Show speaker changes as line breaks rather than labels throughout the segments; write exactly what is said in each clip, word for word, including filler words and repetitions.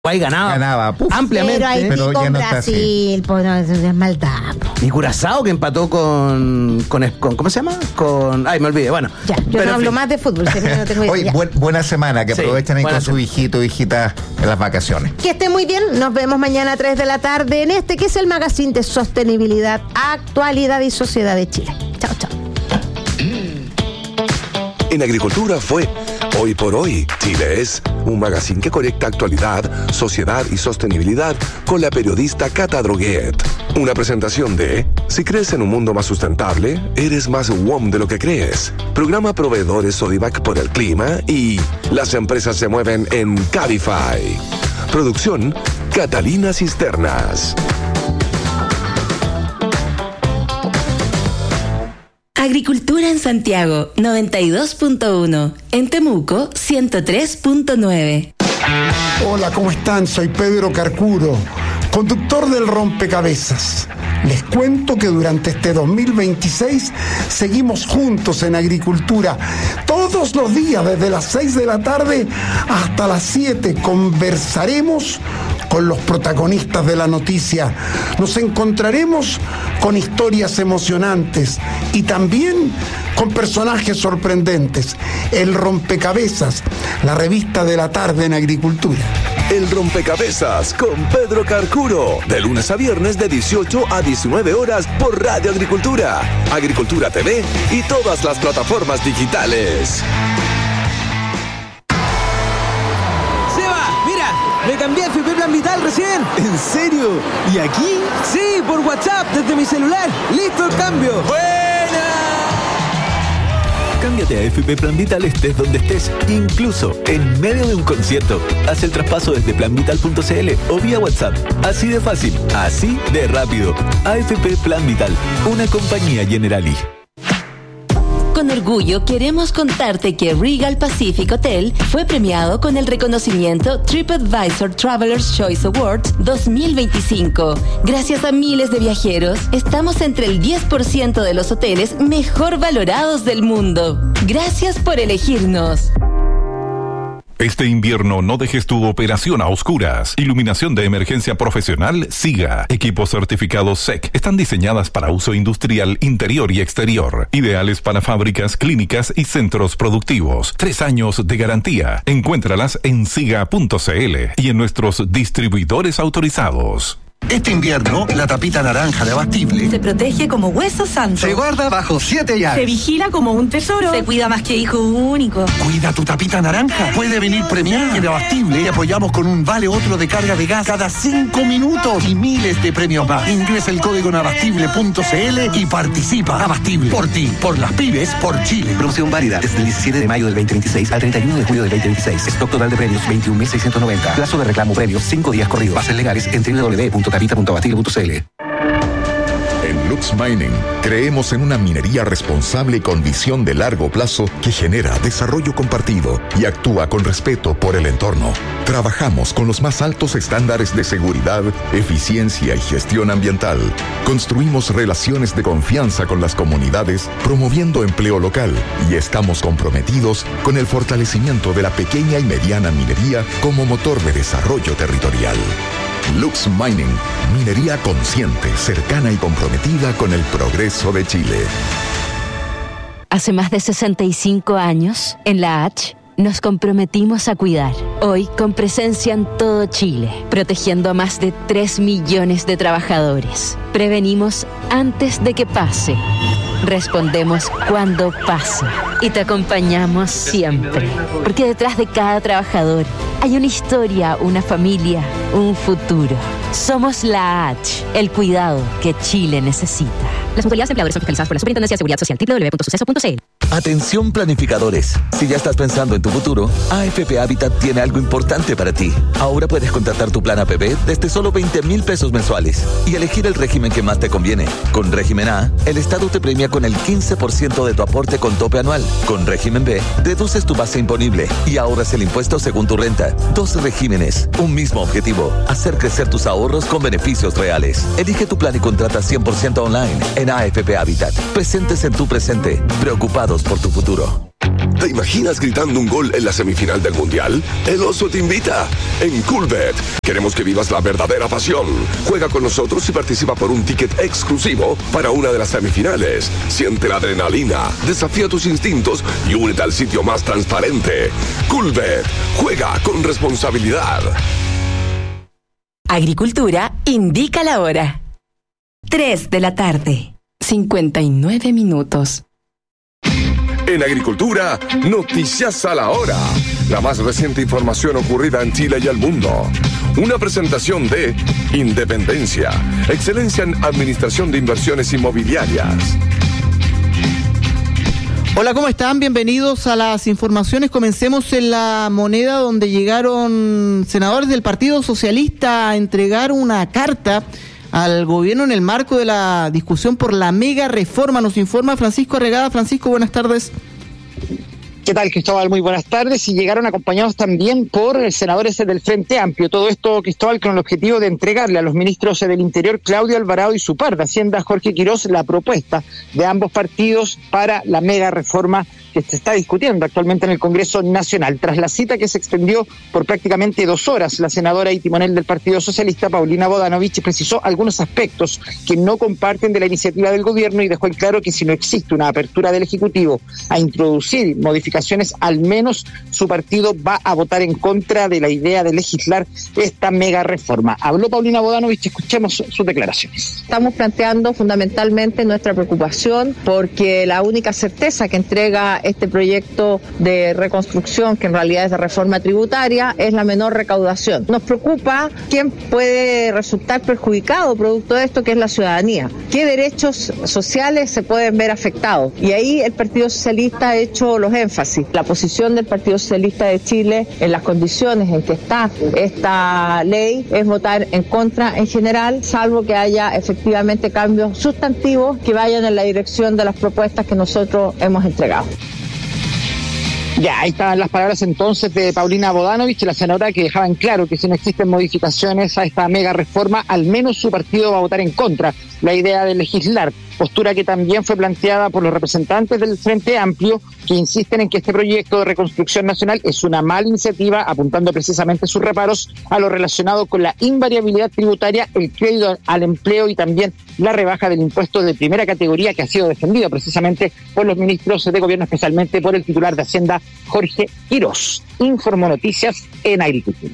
Paraguay ganaba,
ganaba puf,
ampliamente.
Pero Haití
pero
con
ya no está
Brasil, pues no, eso es maldad.
Y Curazao, que empató con, con, con ¿cómo se llama? Con, ay, me olvidé, bueno.
Ya, yo
Pero
no
en
hablo
fin.
más de fútbol. Si no tengo
Hoy,
idea.
buen- buena semana, que
Sí,
aprovechen ahí
buena
con su
semana.
hijito, hijita en las vacaciones.
Que esté muy bien, nos vemos mañana a tres de la tarde en este que es el magazine de sostenibilidad, actualidad y sociedad de Chile. Chao, chao.
En agricultura fue Hoy por Hoy. Chile es un magazine que conecta actualidad, sociedad y sostenibilidad con la periodista Cata Droguet. Una presentación de Si crees en un mundo más sustentable, eres más W O M de lo que crees. Programa Proveedores Sodivac por el clima y las empresas se mueven en Cabify. Producción Catalina Cisternas.
Agricultura en Santiago, noventa y dos punto uno. En Temuco, ciento tres punto nueve.
Hola, ¿cómo están? Soy Pedro Carcuro, conductor del Rompecabezas. Les cuento que durante este dos mil veintiséis seguimos juntos en agricultura. Todos los días, desde las seis de la tarde hasta las siete, conversaremos con los protagonistas de la noticia. Nos encontraremos con historias emocionantes y también con personajes sorprendentes. El Rompecabezas, la revista de la tarde en agricultura.
El Rompecabezas con Pedro Carcuro. De lunes a viernes de dieciocho a diecinueve horas por Radio Agricultura, Agricultura T V y todas las plataformas digitales.
Seba, mira, me cambié a F P Plan Vital recién.
¿En serio? ¿Y aquí?
Sí, por WhatsApp, desde mi celular. Listo el cambio.
Cámbiate a F P Plan Vital estés donde estés, incluso en medio de un concierto. Haz el traspaso desde plan vital punto c l o vía WhatsApp. Así de fácil, así de rápido. A F P Plan Vital, una compañía Generali.
Con orgullo queremos contarte que Regal Pacific Hotel fue premiado con el reconocimiento TripAdvisor Traveler's Choice Awards dos mil veinticinco. Gracias a miles de viajeros, estamos entre el diez por ciento de los hoteles mejor valorados del mundo. Gracias por elegirnos.
Este invierno no dejes tu operación a oscuras. Iluminación de emergencia profesional SIGA. Equipos certificados S E C. Están diseñadas para uso industrial interior y exterior. Ideales para fábricas, clínicas y centros productivos. Tres años de garantía. Encuéntralas en siga punto c l y en nuestros distribuidores autorizados.
Este invierno, la tapita naranja de Abastible
se protege como hueso santo.
se guarda bajo siete llaves.
Se vigila como un tesoro. Se cuida más que hijo único.
Cuida tu tapita naranja. Puede venir premiada. En Abastible te apoyamos con un vale otro de carga de gas cada cinco minutos y miles de premios más. Ingresa el código en abastible punto c l y participa. Abastible. Por ti, por las pymes, por Chile.
Promoción válida desde el diecisiete de mayo del veinte veintiséis al treinta y uno de julio del veinte veintiséis. Stock total de premios veintiún mil seiscientos noventa. Plazo de reclamo premios cinco días corridos. Bases legales en doble u doble u doble u punto tapita punto abastible punto c l.
En Lux Mining creemos en una minería responsable con visión de largo plazo que genera desarrollo compartido y actúa con respeto por el entorno. Trabajamos con los más altos estándares de seguridad, eficiencia y gestión ambiental. Construimos relaciones de confianza con las comunidades, promoviendo empleo local, y estamos comprometidos con el fortalecimiento de la pequeña y mediana minería como motor de desarrollo territorial. Lux Mining, minería consciente, cercana y comprometida con el progreso de Chile.
Hace más de sesenta y cinco años, en la H, nos comprometimos a cuidar. Hoy, con presencia en todo Chile, protegiendo a más de tres millones de trabajadores. Prevenimos antes de que pase. Respondemos cuando pasa. Y te acompañamos siempre. Porque detrás de cada trabajador hay una historia, una familia, un futuro. Somos la H, el cuidado que Chile necesita.
Las mutualidades empleadores son fiscalizadas por la Superintendencia de Seguridad Social. doble u doble u doble u punto suceso punto c l.
Atención planificadores. Si ya estás pensando en tu futuro, A F P Habitat tiene algo importante para ti. Ahora puedes contratar tu plan A P B desde solo veinte mil pesos mensuales y elegir el régimen que más te conviene. Con régimen A, el Estado te premia con el quince por ciento de tu aporte con tope anual. Con régimen B, reduces tu base imponible y ahorras el impuesto según tu renta. Dos regímenes, un mismo objetivo: hacer crecer tus ahorros con beneficios reales. Elige tu plan y contrata cien por ciento online en A F P Habitat. Presentes en tu presente, preocupados por tu futuro.
¿Te imaginas gritando un gol en la semifinal del Mundial? El Oso te invita. En Coolbet queremos que vivas la verdadera pasión. Juega con nosotros y participa por un ticket exclusivo para una de las semifinales. Siente la adrenalina, desafía tus instintos y únete al sitio más transparente. Coolbet. Juega con responsabilidad.
Agricultura indica la hora. tres de la tarde. cincuenta y nueve minutos.
En Agricultura, noticias a la hora. La más reciente información ocurrida en Chile y el mundo. Una presentación de Independencia, excelencia en administración de inversiones inmobiliarias.
Hola, ¿cómo están? Bienvenidos a las informaciones. Comencemos en La Moneda, donde llegaron senadores del Partido Socialista a entregar una carta al gobierno en el marco de la discusión por la mega reforma. Nos informa Francisco Arregada. Francisco, buenas tardes.
¿Qué tal, Cristóbal? Muy buenas tardes. Y llegaron acompañados también por senadores del Frente Amplio. Todo esto, Cristóbal, con el objetivo de entregarle a los ministros del Interior, Claudio Alvarado, y su par de Hacienda, Jorge Quirós, la propuesta de ambos partidos para la mega reforma que se está discutiendo actualmente en el Congreso Nacional. Tras la cita que se extendió por prácticamente dos horas, la senadora y timonel del Partido Socialista, Paulina Bodanovich, precisó algunos aspectos que no comparten de la iniciativa del gobierno y dejó en claro que si no existe una apertura del Ejecutivo a introducir modificaciones, al menos su partido va a votar en contra de la idea de legislar esta mega reforma. Habló Paulina Bodanovich, escuchemos sus declaraciones.
Estamos planteando fundamentalmente nuestra preocupación porque la única certeza que entrega este proyecto de reconstrucción, que en realidad es de reforma tributaria, es la menor recaudación. Nos preocupa quién puede resultar perjudicado producto de esto, que es la ciudadanía. ¿Qué derechos sociales se pueden ver afectados? Y ahí el Partido Socialista ha hecho los énfasis. La posición del Partido Socialista de Chile en las condiciones en que está esta ley es votar en contra en general, salvo que haya efectivamente cambios sustantivos que vayan en la dirección de las propuestas que nosotros hemos entregado.
Ya, ahí estaban las palabras entonces de Paulina Bodanovich, la senadora, que dejaban claro que si no existen modificaciones a esta mega reforma, al menos su partido va a votar en contra la idea de legislar. Postura que también fue planteada por los representantes del Frente Amplio, que insisten en que este proyecto de reconstrucción nacional es una mala iniciativa, apuntando precisamente sus reparos a lo relacionado con la invariabilidad tributaria, el crédito al empleo y también la rebaja del impuesto de primera categoría, que ha sido defendido precisamente por los ministros de gobierno, especialmente por el titular de Hacienda, Jorge Quirós. Informó Noticias en Agricultura.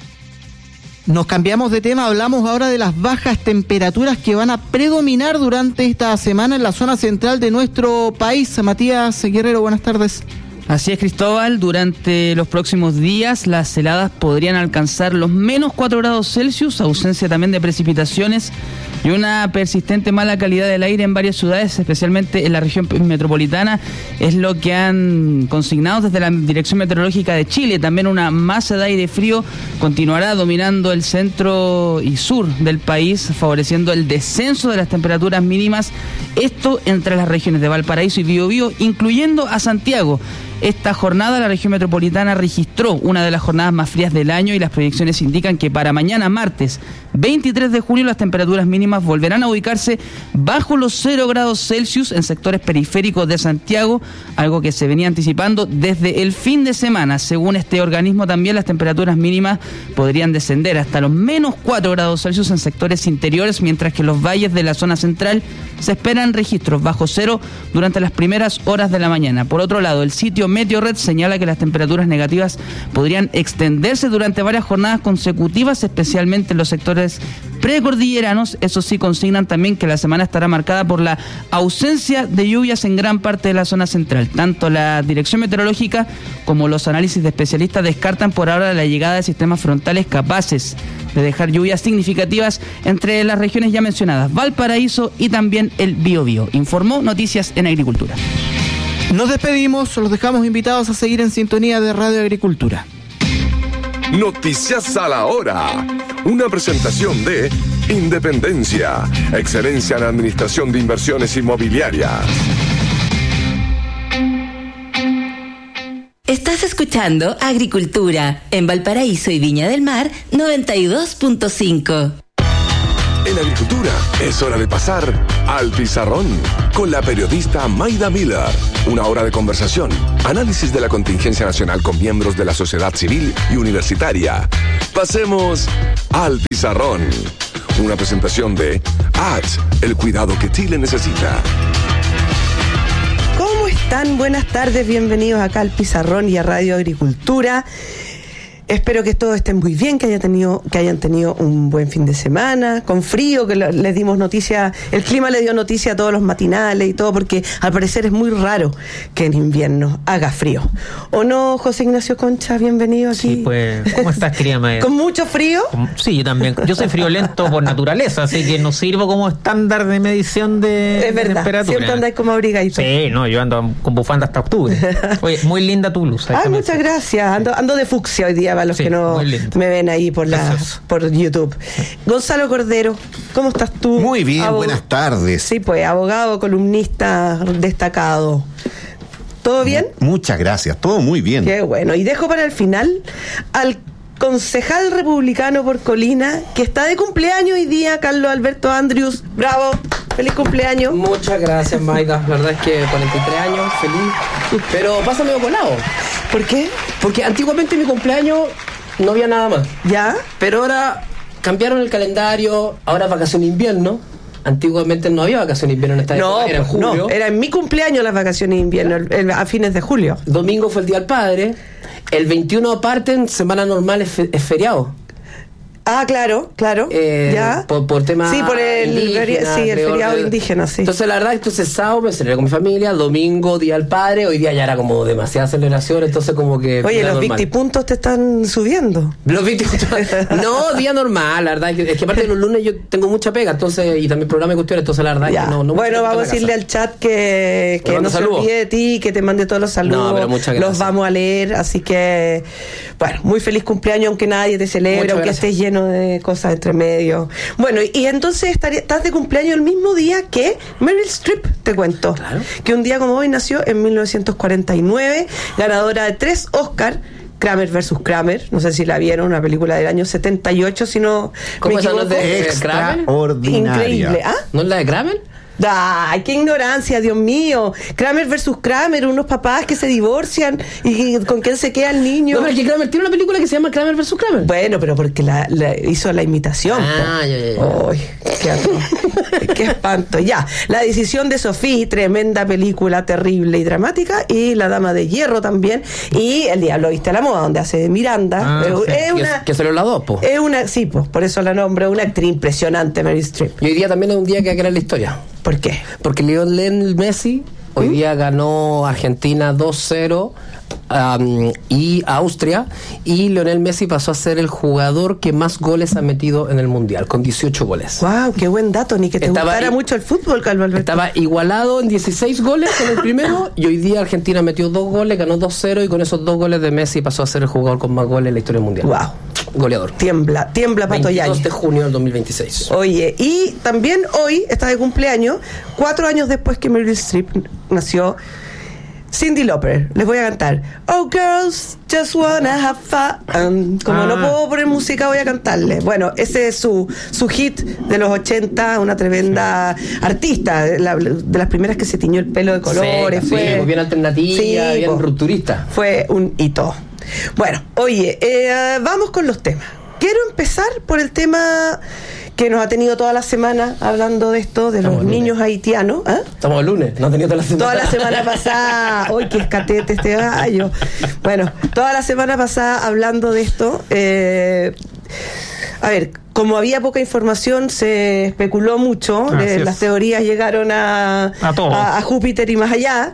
Nos cambiamos de tema, hablamos ahora de las bajas temperaturas que van a predominar durante esta semana en la zona central de nuestro país. Matías Guerrero, buenas tardes.
Así es, Cristóbal, durante los próximos días las heladas podrían alcanzar los menos cuatro grados Celsius, ausencia también de precipitaciones y una persistente mala calidad del aire en varias ciudades, especialmente en la región metropolitana, es lo que han consignado desde la Dirección Meteorológica de Chile. También una masa de aire frío continuará dominando el centro y sur del país, favoreciendo el descenso de las temperaturas mínimas, esto entre las regiones de Valparaíso y Biobío, incluyendo a Santiago. Esta jornada la región metropolitana registró una de las jornadas más frías del año y las proyecciones indican que para mañana martes veintitrés de junio las temperaturas mínimas volverán a ubicarse bajo los cero grados Celsius en sectores periféricos de Santiago, algo que se venía anticipando desde el fin de semana. Según este organismo, también las temperaturas mínimas podrían descender hasta los menos cuatro grados Celsius en sectores interiores, mientras que en los valles de la zona central se esperan registros bajo cero durante las primeras horas de la mañana. Por otro lado, el sitio Meteorred señala que las temperaturas negativas podrían extenderse durante varias jornadas consecutivas, especialmente en los sectores precordilleranos. Eso sí, consignan también que la semana estará marcada por la ausencia de lluvias en gran parte de la zona central. Tanto la Dirección Meteorológica como los análisis de especialistas descartan por ahora la llegada de sistemas frontales capaces de dejar lluvias significativas entre las regiones ya mencionadas, Valparaíso y también el Biobío. Informó Noticias en Agricultura.
Nos despedimos, los dejamos invitados a seguir en sintonía de Radio Agricultura.
Noticias a la hora. Una presentación de Independencia, excelencia en administración de inversiones inmobiliarias.
Estás escuchando Agricultura en Valparaíso y Viña del Mar noventa y dos punto cinco.
En En agricultura es hora de pasar al pizarrón con la periodista Maida Miller. Una hora de conversación, análisis de la contingencia nacional con miembros de la sociedad civil y universitaria. Pasemos al pizarrón. Una presentación de H, el cuidado que Chile necesita.
¿Cómo están? Buenas tardes, bienvenidos acá al Pizarrón y a Radio Agricultura. Espero que todos estén muy bien, que hayan tenido, que hayan tenido un buen fin de semana, con frío, que lo, les dimos noticia, el clima le dio noticia a todos los matinales y todo, porque al parecer es muy raro que en invierno haga frío. ¿O no, José Ignacio Concha? Bienvenido aquí.
Sí, pues, ¿cómo estás, querida Maeda?
¿Con mucho frío?
Sí, yo también. Yo soy friolento por naturaleza, así que no sirvo como estándar de medición de,
es verdad,
de temperatura.
Siempre andáis como abrigadito.
Sí, no, yo ando con bufanda hasta octubre. Oye, muy linda tu blusa.
Ay, muchas gracias. Ando, ando de fucsia hoy día, para los sí, que no me ven ahí por la por YouTube. Gonzalo Cordero, ¿cómo estás tú?
Muy bien,
Abog-
buenas tardes.
Sí, pues, abogado, columnista destacado. ¿Todo bien?
Muchas gracias, todo muy bien.
Qué bueno. Y dejo para el final al concejal republicano por Colina, que está de cumpleaños hoy día, Carlos Alberto Andrius. Bravo, feliz cumpleaños.
Muchas gracias, Maida. La verdad es que cuarenta y tres años, feliz. Pero pasa medio colado.
¿Por qué?
Porque antiguamente mi cumpleaños no había nada más.
¿Ya?
Pero ahora cambiaron el calendario, ahora es vacación de invierno. Antiguamente no había vacaciones de invierno en esta
no,
época, era en julio.
No, era en mi cumpleaños las vacaciones de invierno, el, el, a fines de julio.
Domingo fue el Día del Padre. El veintiuno aparte, en semana normal, es, fe, es feriado.
Ah, claro, claro.
Eh,
ya.
Por, por temas
sí, por el,
indígenas,
sí, el feriado
de,
indígena, sí.
Entonces, la verdad, entonces sábado me celebré con mi familia, domingo, Día del Padre, hoy día ya era como demasiada celebración, entonces como que...
Oye, los veinte puntos te están subiendo.
Los veinte puntos... No, día normal, la verdad, es que aparte de los lunes yo tengo mucha pega, entonces, y también programa de cuestiones, entonces la verdad
ya.
es que no... no
bueno, vamos a decirle al chat que, que no saludos. Se olvide de ti, que te mande todos los saludos.
No, pero muchas gracias.
Los vamos a leer, así que, bueno, muy feliz cumpleaños, aunque nadie te celebre, muchas aunque gracias. Estés lleno de cosas entre medio. Bueno, y, y entonces estaría, estás de cumpleaños el mismo día que Meryl Streep, te cuento.
Claro.
Que un día como hoy nació en mil novecientos cuarenta y nueve, ganadora de tres Oscar, Kramer versus Kramer, no sé si la vieron, una película del año setenta y ocho, si no
¿Cómo
me equivoco.
No de
Extraordinaria.
Increíble, ¿ah?
¿No es la de Kramer?
¡Ay, qué ignorancia, Dios mío! Kramer versus Kramer, unos papás que se divorcian y con quién se queda el niño.
No, pero es que Kramer tiene una película que se llama Kramer versus Kramer.
Bueno, pero porque la, la hizo la imitación.
Ah, ya, ya, ya.
¡Ay, qué, qué espanto! Ya, La decisión de Sophie, tremenda película, terrible y dramática, y La dama de hierro también, y El diablo viste a la moda, donde hace de Miranda.
Ah,
es,
sí.
es una,
que salió la dos, po.
Es una, sí, pues, por eso la nombro, una actriz impresionante, Meryl Streep.
Y hoy día también es un día que hay que crear la historia.
¿Por qué?
Porque Lionel Messi hoy ¿Mm? día ganó Argentina dos cero um, y Austria, y Lionel Messi pasó a ser el jugador que más goles ha metido en el Mundial, con dieciocho goles.
¡Wow! ¡Qué buen dato! Ni que te estaba gustara i- mucho el fútbol, Carlos Alberto.
Estaba igualado en dieciséis goles con el primero, y hoy día Argentina metió dos goles, ganó dos cero, y con esos dos goles de Messi pasó a ser el jugador con más goles en la historia del Mundial.
¡Wow!
Goleador.
Tiembla, tiembla Pato Yañez.
veintidós de junio del dos mil veintiséis.
Oye, y también hoy está de cumpleaños, cuatro años después que Meryl Streep nació, Cyndi Lauper. Les voy a cantar Oh girls, just wanna have fun. Como ah. no puedo poner música, voy a cantarle. Bueno, ese es su, su hit de los ochenta, una tremenda artista, la, de las primeras que se tiñó el pelo de colores.
Sí,
fue
sí, bien alternativa, sí, bien po, rupturista.
Fue un hito. Bueno, oye, eh, vamos con los temas. Quiero empezar por el tema que nos ha tenido toda la semana hablando de esto, de Estamos los niños haitianos. ¿eh?
Estamos el lunes, no ha tenido toda la semana.
Toda la semana pasada, hoy que escatete este gallo. Bueno, toda la semana pasada hablando de esto. Eh, a ver, como había poca información, se especuló mucho. Eh, las teorías llegaron a,
a,
a, a Júpiter y más allá.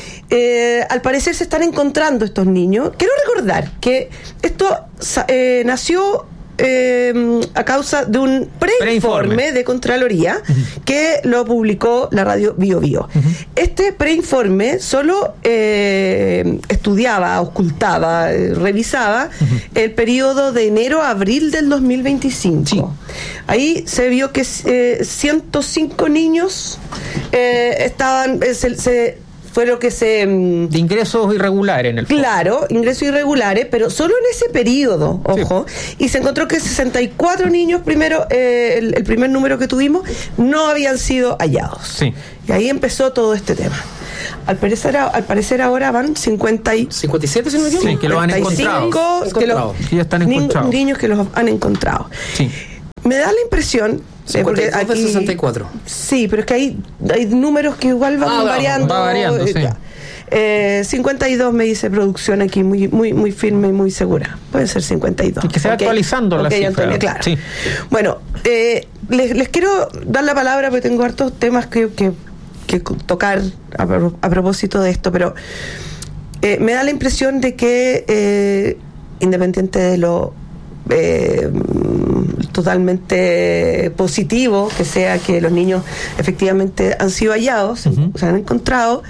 Eh, al parecer se están encontrando estos niños. Quiero recordar que esto eh, nació eh, a causa de un preinforme, pre de Contraloría uh-huh. que lo publicó la radio Bio Bio. Uh-huh. Este preinforme solo eh, estudiaba, ocultaba, eh, revisaba uh-huh. el periodo de enero a abril del dos mil veinticinco. Sí. Ahí se vio que eh, ciento cinco niños eh, estaban... Eh, se, se fue lo que se...
De ingresos irregulares en el fondo.
Claro, ingresos irregulares, pero solo en ese periodo, ojo, sí. Y se encontró que sesenta y cuatro niños, primero, eh, el, el primer número que tuvimos, no habían sido hallados.
Sí.
Y ahí empezó todo este tema. Al parecer, al parecer ahora van cincuenta y,
cincuenta y siete, si no me equivoco.
Sí, que los han encontrado.
Que, los,
que ya están encontrados.
Niños que los han encontrado.
Sí.
Me da la impresión...
cincuenta y dos aquí, de sesenta y cuatro.
Sí, pero es que hay, hay números que igual van ah, variando.
Va variando, sí.
Eh, cincuenta y dos me dice producción aquí muy muy muy firme y muy segura. Pueden ser cincuenta y dos.
Y que se va okay. actualizando okay, la cifra.
Antonio, claro.
Sí.
Bueno, eh, les, les quiero dar la palabra porque tengo hartos temas que, que, que tocar a, a propósito de esto, pero eh, me da la impresión de que eh, independiente de lo eh, totalmente positivo que sea que los niños efectivamente han sido hallados, uh-huh. se han encontrado,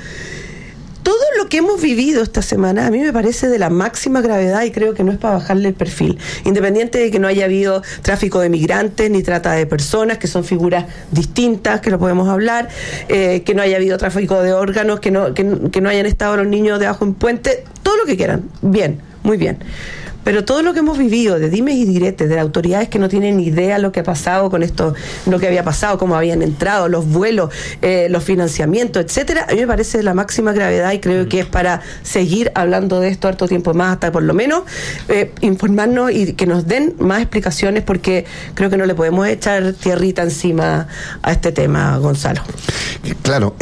todo lo que hemos vivido esta semana a mí me parece de la máxima gravedad y creo que no es para bajarle el perfil, independiente de que no haya habido tráfico de migrantes ni trata de personas, que son figuras distintas, que lo podemos hablar, eh, que no haya habido tráfico de órganos, que no, que, que no hayan estado los niños debajo de un puente, todo lo que quieran, bien, muy bien. Pero todo lo que hemos vivido de dimes y diretes de las autoridades que no tienen ni idea lo que ha pasado con esto, lo que había pasado, cómo habían entrado, los vuelos, eh, los financiamientos, etcétera, a mí me parece de la máxima gravedad y creo que es para seguir hablando de esto harto tiempo más, hasta por lo menos eh, informarnos y que nos den más explicaciones, porque creo que no le podemos echar tierrita encima a este tema, Gonzalo.
Claro,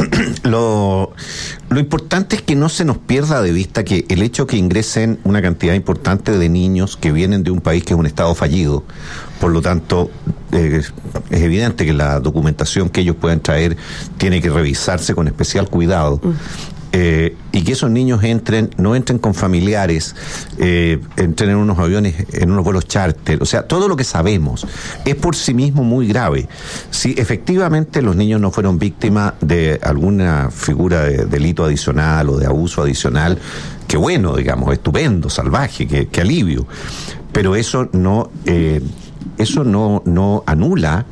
lo, lo importante es que no se nos pierda de vista que el hecho que ingresen una cantidad importante de niños que vienen de un país que es un estado fallido, por lo tanto eh, es evidente que la documentación que ellos puedan traer tiene que revisarse con especial cuidado. Mm. Eh, y que esos niños entren, no entren con familiares, eh, entren en unos aviones, en unos vuelos charter, o sea, todo lo que sabemos es por sí mismo muy grave. Si efectivamente los niños no fueron víctimas de alguna figura de delito adicional o de abuso adicional, qué bueno, digamos, estupendo, salvaje, qué, qué alivio, pero eso no, eh, eso no, no anula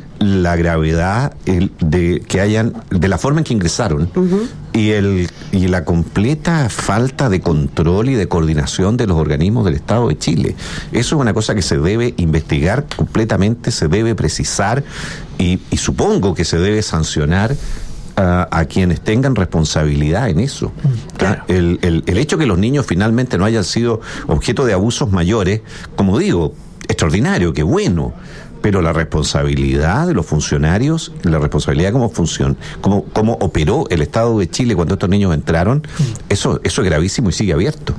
la gravedad el, de que hayan, de la forma en que ingresaron, uh-huh. y el y la completa falta de control y de coordinación de los organismos del Estado de Chile. Eso es una cosa que se debe investigar completamente, se debe precisar y, y supongo que se debe sancionar a, a quienes tengan responsabilidad en eso. Claro. El, el, el hecho que los niños finalmente no hayan sido objeto de abusos mayores, como digo, extraordinario, qué bueno. Pero la responsabilidad de los funcionarios, la responsabilidad de cómo funciona, cómo, cómo operó el Estado de Chile cuando estos niños entraron, eso, eso es gravísimo y sigue abierto.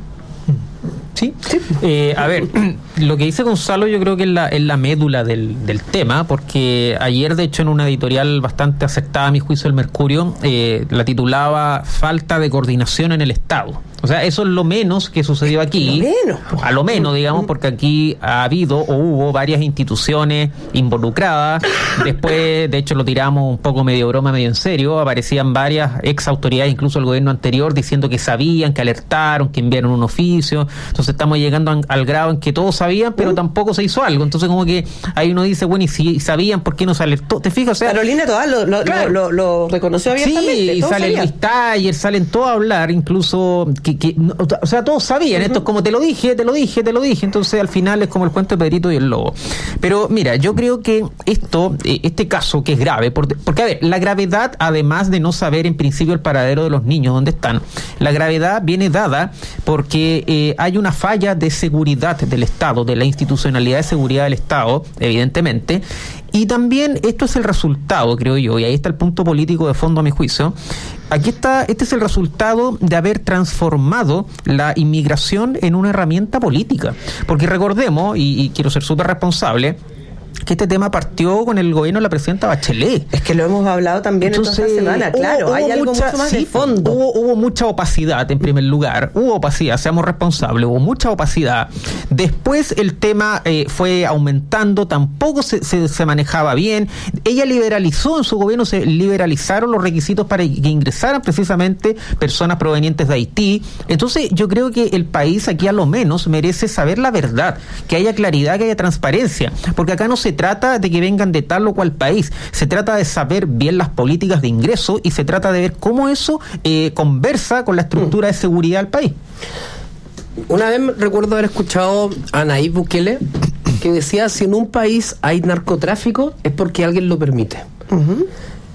Sí, sí. Eh, a ver, lo que dice Gonzalo yo creo que es la, es la médula del, del tema, porque ayer de hecho en una editorial bastante aceptada a mi juicio el Mercurio, eh, la titulaba Falta de coordinación en el Estado. O sea, eso es lo menos que sucedió aquí.
Lo menos, pues.
A lo menos, digamos, porque aquí ha habido o hubo varias instituciones involucradas. Después, de hecho, lo tiramos un poco medio broma, medio en serio. Aparecían varias ex autoridades, incluso el gobierno anterior, diciendo que sabían, que alertaron, que enviaron un oficio. Entonces estamos llegando a, al grado en que todos sabían, pero uh. tampoco se hizo algo. Entonces como que ahí uno dice, bueno, y si sabían, ¿por qué no se alertó? ¿Te fijas? O sea,
Carolina Toal lo, lo, claro. lo, lo, lo reconoció abiertamente.
Sí, y sale Luis Taller, salen todos a hablar, incluso... que Que, o sea, todos sabían, uh-huh. Esto es como te lo dije, te lo dije, te lo dije, entonces al final es como el cuento de Pedrito y el lobo. Pero mira, yo creo que esto, este caso que es grave, porque, porque a ver, la gravedad, además de no saber en principio el paradero de los niños, dónde están, la gravedad viene dada porque eh, hay una falla de seguridad del Estado, de la institucionalidad de seguridad del Estado, evidentemente. Y también esto es el resultado, creo yo, y ahí está el punto político de fondo a mi juicio. Aquí está, este es el resultado de haber transformado la inmigración en una herramienta política. Porque recordemos, y, y quiero ser súper responsable, que este tema partió con el gobierno de la presidenta Bachelet.
Es que lo hemos hablado también en esta semana, claro, hubo, hay hubo algo mucha, mucho más sí, de fondo.
Hubo, hubo mucha opacidad en primer lugar, hubo opacidad, seamos responsables, hubo mucha opacidad. Después el tema eh, fue aumentando, tampoco se, se, se manejaba bien. Ella liberalizó, en su gobierno se liberalizaron los requisitos para que ingresaran precisamente personas provenientes de Haití. Entonces yo creo que el país aquí a lo menos merece saber la verdad, que haya claridad, que haya transparencia, porque acá no se se trata de que vengan de tal o cual país, se trata de saber bien las políticas de ingreso y se trata de ver cómo eso eh, conversa con la estructura de seguridad del país.
Una vez recuerdo haber escuchado a Nayib Bukele que decía, si en un país hay narcotráfico es porque alguien lo permite. Uh-huh.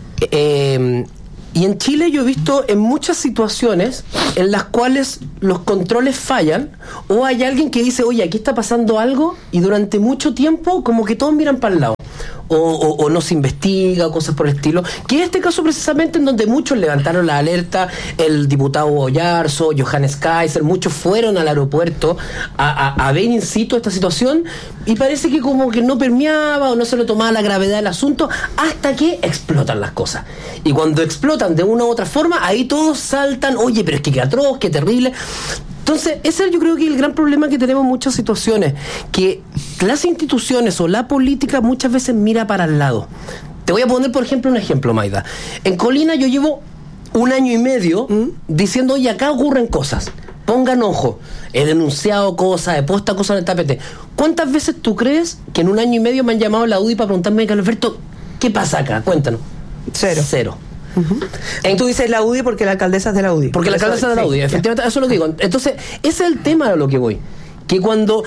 eh, y en Chile yo he visto en muchas situaciones en las cuales los controles fallan, o hay alguien que dice, oye, aquí está pasando algo, y durante mucho tiempo como que todos miran para el lado. O, o, o no se investiga, o cosas por el estilo, que es este caso precisamente en donde muchos levantaron la alerta, el diputado Oyarzo, Johannes Kaiser, muchos fueron al aeropuerto a, a, a ver in situ esta situación, y parece que como que no permeaba o no se le tomaba la gravedad del asunto hasta que explotan las cosas. Y cuando explotan de una u otra forma, ahí todos saltan, oye, pero es que qué atroz, qué terrible. Entonces, ese yo creo que es el gran problema que tenemos en muchas situaciones, que las instituciones o la política muchas veces mira para el lado. Te voy a poner, por ejemplo, un ejemplo, Maida. En Colina yo llevo un año y medio ¿Mm? diciendo, oye, acá ocurren cosas, pongan ojo, he denunciado cosas, he puesto cosas en el tapete. ¿Cuántas veces tú crees que en un año y medio me han llamado a la U D I para preguntarme, Carlos Alberto, ¿qué pasa acá? Cuéntanos.
Cero.
Cero.
Uh-huh. En, Tú dices la U D I porque la alcaldesa es de la U D I.
Porque la alcaldesa es de la U D I, sí, efectivamente, ya. Eso es lo que digo. Entonces, ese es el tema de lo que voy. Que cuando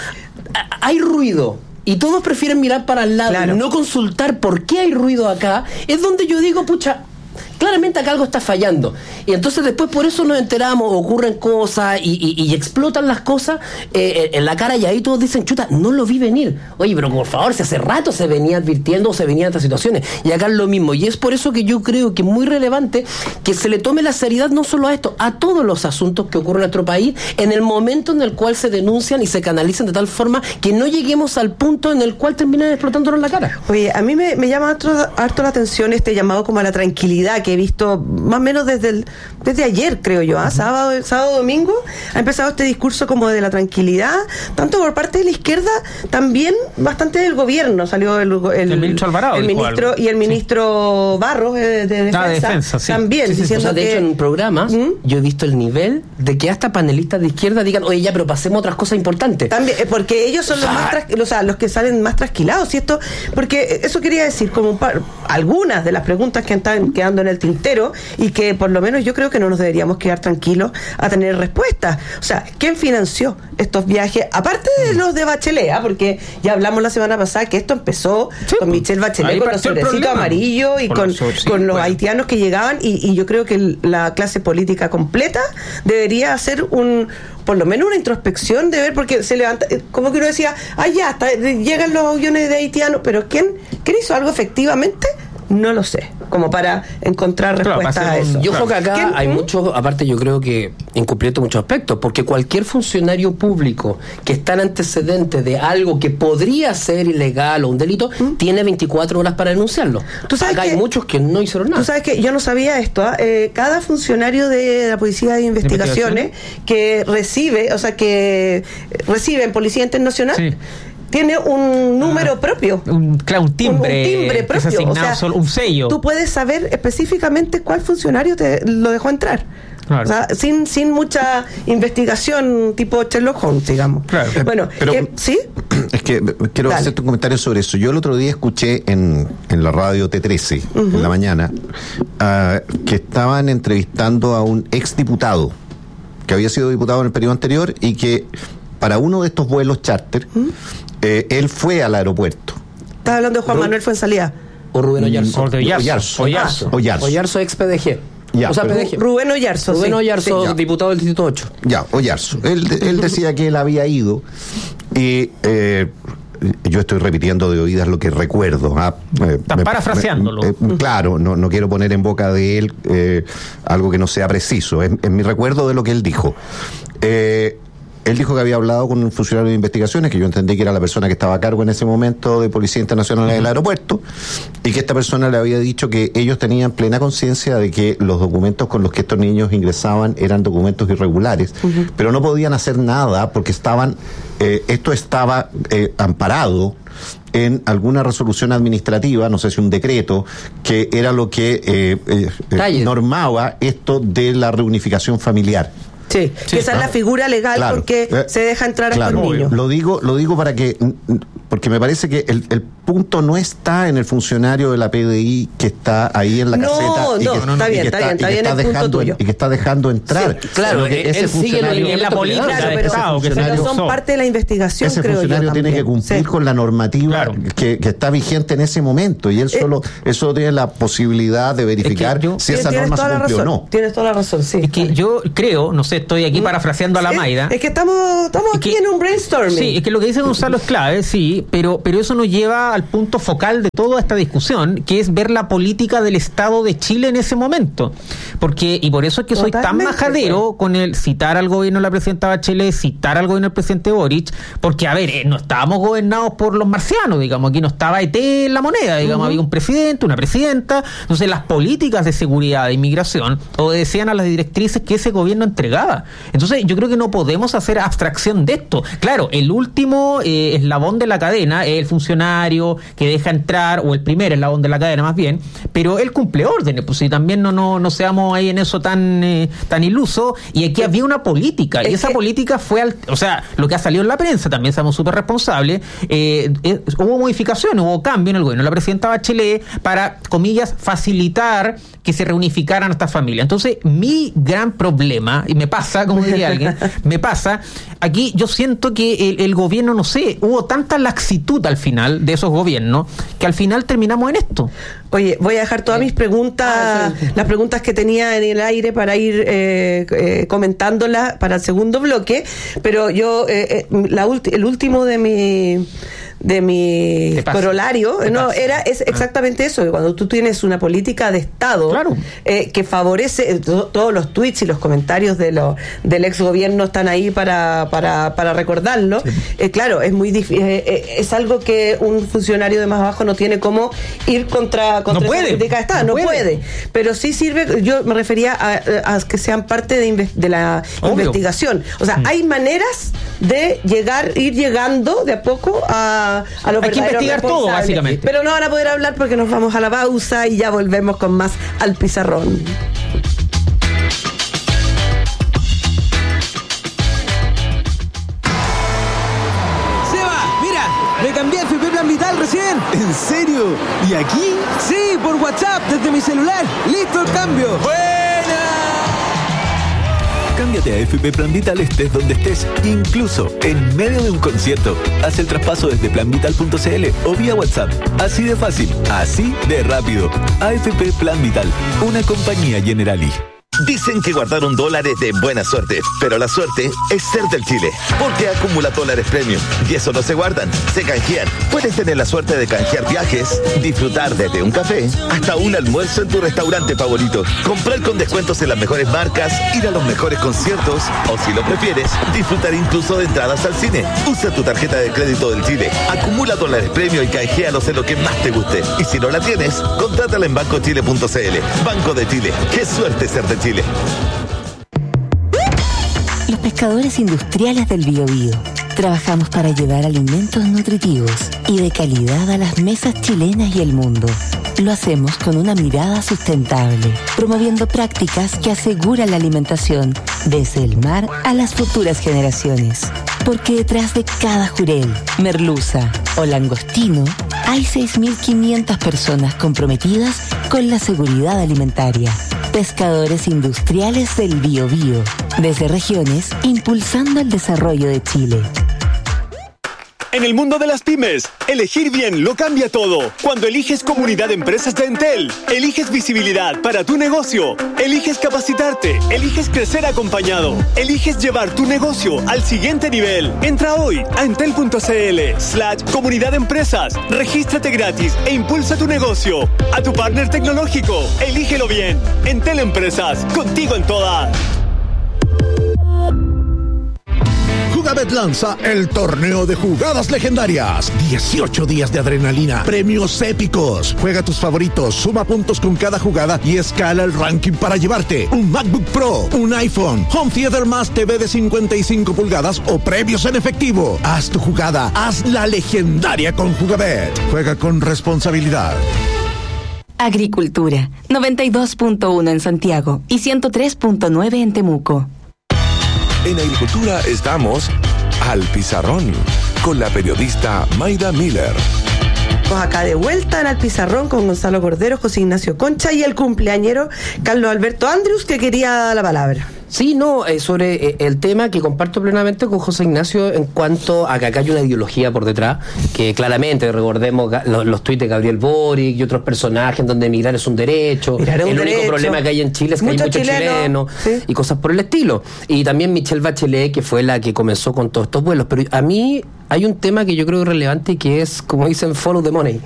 hay ruido y todos prefieren mirar para el lado, claro, y no consultar por qué hay ruido acá, es donde yo digo, pucha, claramente acá algo está fallando. Y entonces después por eso nos enteramos, ocurren cosas y, y, y explotan las cosas eh, en la cara, y ahí todos dicen, chuta, no lo vi venir. Oye, pero por favor, si hace rato se venía advirtiendo o se venían estas situaciones. Y acá es lo mismo. Y es por eso que yo creo que es muy relevante que se le tome la seriedad no solo a esto, a todos los asuntos que ocurren en nuestro país, en el momento en el cual se denuncian y se canalizan de tal forma que no lleguemos al punto en el cual terminan explotándonos la cara.
Oye, a mí me, me llama harto, harto la atención este llamado como a la tranquilidad que he visto más o menos desde el, desde ayer, creo yo, ¿eh? uh-huh. sábado, sábado, domingo, ha empezado este discurso como de la tranquilidad, tanto por parte de la izquierda, también bastante del gobierno. Salió el, el,
el ministro Alvarado,
el ministro y el ministro sí. Barros de, de Defensa,
ah, defensa sí.
también
sí, sí,
diciendo
o sea, de
que...
hecho en programas ¿Mm? yo he visto el nivel de que hasta panelistas de izquierda digan, oye, ya, pero pasemos a otras cosas importantes.
También, porque ellos son los ah. más tras, o sea, los que salen más trasquilados, y esto, porque eso quería decir, como un par, algunas de las preguntas que están quedando en el tintero, y que por lo menos yo creo que no nos deberíamos quedar tranquilos a tener respuestas. O sea, ¿quién financió estos viajes? Aparte de los de Bachelet, ¿eh? Porque ya hablamos la semana pasada que esto empezó sí, con Michelle Bachelet, con los sobrecitos amarillos y por con, los, sobre, sí, con los bueno. haitianos que llegaban, y, y yo creo que la clase política completa debería hacer un, por lo menos una introspección de ver, porque se levanta, como que uno decía, ah, ya, hasta llegan los aviones de haitianos, pero ¿quién, ¿quién hizo algo efectivamente? No lo sé, como para encontrar respuestas claro, a eso.
Yo creo que acá ¿Quién? hay muchos, aparte yo creo que incumplimiento en muchos aspectos, porque cualquier funcionario público que está en antecedentes de algo que podría ser ilegal o un delito, ¿Mm? tiene veinticuatro horas para denunciarlo. ¿Tú sabes acá que, hay muchos que no hicieron nada.
Tú sabes que yo no sabía esto, ¿eh? Cada funcionario de la Policía de Investigaciones que recibe, o sea, que recibe en Policía Internacional, sí. tiene un número ah, propio.
Un, claro, un timbre.
Un, un timbre propio.
O sea, solo un sello.
Tú puedes saber específicamente cuál funcionario te lo dejó entrar. Claro. O sea, sin, sin mucha investigación tipo Sherlock Holmes, digamos.
Claro.
Bueno,
pero,
eh, ¿sí?
Es que quiero Dale. hacerte un comentario sobre eso. Yo el otro día escuché en, en la radio T trece, uh-huh. en la mañana, uh, que estaban entrevistando a un exdiputado que había sido diputado en el periodo anterior y que para uno de estos vuelos charter, ¿Mm? eh, él fue al aeropuerto.
¿Estás hablando de Juan Ru- Manuel Fuenzalía?
O Rubén Oyarzo.
O de Oyarzo.
Oyarzo.
Oyarzo.
Oyarzo ex P D G.
Ya,
o sea, P D G.
Rubén Oyarzo.
Rubén
sí.
Oyarzo,
sí,
diputado del Distrito ocho.
Ya, Oyarzo. Él, él decía que él había ido y... Eh, yo estoy repitiendo de oídas lo que recuerdo. ¿ah?
Estás me, parafraseándolo.
Me, eh, claro, no, no quiero poner en boca de él eh, algo que no sea preciso. Es, es mi recuerdo de lo que él dijo. Eh, él dijo que había hablado con un funcionario de investigaciones, que yo entendí que era la persona que estaba a cargo en ese momento de Policía Internacional en el aeropuerto, y que esta persona le había dicho que ellos tenían plena conciencia de que los documentos con los que estos niños ingresaban eran documentos irregulares, uh-huh. pero no podían hacer nada porque estaban, eh, esto estaba eh, amparado en alguna resolución administrativa, no sé si un decreto, que era lo que eh, eh, eh, normaba esto de la reunificación familiar.
Sí, sí, que esa claro. es la figura legal claro. porque eh, se deja entrar claro. a estos niños.
Lo digo, lo digo para que, porque me parece que el, el punto no está en el funcionario de la P D I que está ahí en la
no,
caseta
no,
y que,
está bien, está bien, está bien el punto tuyo.
Y que está dejando entrar.
Sí, claro,
que
él,
ese
él sigue en la política
claro,
de
pero,
Estado, que
pero son parte de la investigación,
ese
creo yo. Ese
funcionario tiene que cumplir sí. con la normativa claro. que, que está vigente en ese momento y él solo, eh, eso tiene la posibilidad de verificar es que yo,
sí,
si esa norma se cumplió o no.
Tienes toda la razón, sí.
Es que yo creo, no sé, estoy aquí parafraseando a la
es,
Mayra.
Es que estamos, estamos aquí
que,
en un brainstorming.
Sí, es que lo que dice Gonzalo es clave, sí, pero, pero eso nos lleva al punto focal de toda esta discusión, que es ver la política del Estado de Chile en ese momento. Porque, y por eso es que soy Totalmente, tan majadero pues. con el citar al gobierno de la presidenta Bachelet, citar al gobierno del presidente Boric, porque, a ver, eh, no estábamos gobernados por los marcianos, digamos, aquí no estaba E T en la moneda, digamos, uh-huh. había un presidente, una presidenta, entonces las políticas de seguridad, de inmigración, obedecían a las directrices que ese gobierno entregaba. Entonces, yo creo que no podemos hacer abstracción de esto. Claro, el último eh, eslabón de la cadena es el funcionario que deja entrar, o el primer eslabón de la cadena más bien, pero él cumple órdenes, pues si también no, no, no seamos ahí en eso tan, eh, tan ilusos, y aquí había una política, y esa que... política fue, al, o sea, lo que ha salido en la prensa, también somos súper responsables, eh, eh, hubo modificaciones, hubo cambio en el gobierno de la presidenta Bachelet para, comillas, facilitar que se reunificaran estas familias. Entonces, mi gran problema, y me pasa, como diría alguien, me pasa, aquí yo siento que el, el gobierno, no sé, hubo tanta laxitud al final de esos gobiernos, que al final terminamos en esto.
Oye, voy a dejar todas mis preguntas, ah, sí. las preguntas que tenía en el aire para ir eh, eh, comentándolas para el segundo bloque, pero yo, eh, eh, la ulti- el último de mi... de mi corolario, no, era es exactamente ah. eso, que cuando tú tienes una política de Estado
claro.
eh, que favorece, to, todos los tweets y los comentarios de lo, del ex gobierno están ahí para, para, para recordarlo, sí. eh, claro, es muy difícil, eh, es algo que un funcionario de más abajo no tiene cómo ir contra, contra
no
esa
puede,
política de Estado, no, no puede. puede, pero sí sirve, yo me refería a, a que sean parte de, inve- de la Obvio. investigación, o sea, mm. hay maneras de llegar, ir llegando de a poco a A los
Hay que investigar todo, básicamente.
Pero no van a poder hablar porque nos vamos a la pausa y ya volvemos con más Al Pizarrón.
Seba, mira, me cambié a F P Plan Vital recién.
¿En serio? ¿Y aquí?
Sí, por WhatsApp, desde mi celular. ¡Listo el cambio! ¡Buena!
Cámbiate a F P Plan Vital estés donde estés, incluso en medio de un concierto. Haz el traspaso desde plan vital punto c l o vía WhatsApp. Así de fácil, así de rápido. A F P Plan Vital, una compañía Generali.
Dicen que guardaron dólares de buena suerte, pero la suerte es ser del Chile, porque acumula dólares premium y eso no se guardan, se canjean. Puedes tener la suerte de canjear viajes, disfrutar desde un café hasta un almuerzo en tu restaurante favorito, comprar con descuentos en las mejores marcas, ir a los mejores conciertos o, si lo prefieres, disfrutar incluso de entradas al cine. Usa tu tarjeta de crédito del Chile, acumula dólares premium y canjealos en lo que más te guste. Y si no la tienes, contrátala en banco chile punto c l. Banco de Chile, qué suerte ser de Chile.
Los pescadores industriales del Biobío trabajamos para llevar alimentos nutritivos y de calidad a las mesas chilenas y el mundo. Lo hacemos con una mirada sustentable, promoviendo prácticas que aseguran la alimentación desde el mar a las futuras generaciones. Porque detrás de cada jurel, merluza o langostino hay seis mil quinientas personas comprometidas con la seguridad alimentaria. Pescadores industriales del Biobío, desde regiones, impulsando el desarrollo de Chile.
En el mundo de las pymes, elegir bien lo cambia todo. Cuando eliges Comunidad de Empresas de Entel, eliges visibilidad para tu negocio, eliges capacitarte, eliges crecer acompañado, eliges llevar tu negocio al siguiente nivel. Entra hoy a entel punto c l slash comunidad de empresas, regístrate gratis e impulsa tu negocio. A tu partner tecnológico, elígelo bien. Entel Empresas, contigo en todas.
Jugabet lanza el torneo de jugadas legendarias. dieciocho días de adrenalina, premios épicos. Juega tus favoritos, suma puntos con cada jugada y escala el ranking para llevarte un MacBook Pro, un iPhone, Home Theater más T V de cincuenta y cinco pulgadas o premios en efectivo. Haz tu jugada, haz la legendaria con Jugabet. Juega con responsabilidad.
Agricultura, noventa y dos punto uno en Santiago y ciento tres punto nueve en Temuco.
En agricultura estamos al pizarrón con la periodista Mayra Miller.
Estamos acá de vuelta en Al Pizarrón con Gonzalo Cordero, José Ignacio Concha y el cumpleañero Carlos Alberto Andrews, que quería la palabra.
Sí, no, eh, sobre eh, el tema que comparto plenamente con José Ignacio en cuanto a que acá hay una ideología por detrás, que claramente, recordemos ga- los, los tuits de Gabriel Boric y otros personajes en donde emigrar es un derecho,
Migrar es un
el único
derecho.
problema que hay en Chile es que
Muchos
hay muchos
chilenos,
chilenos, y cosas por el estilo. Y también Michelle Bachelet, que fue la que comenzó con todos estos vuelos. Pero a mí hay un tema que yo creo relevante, que es, como dicen, follow the money.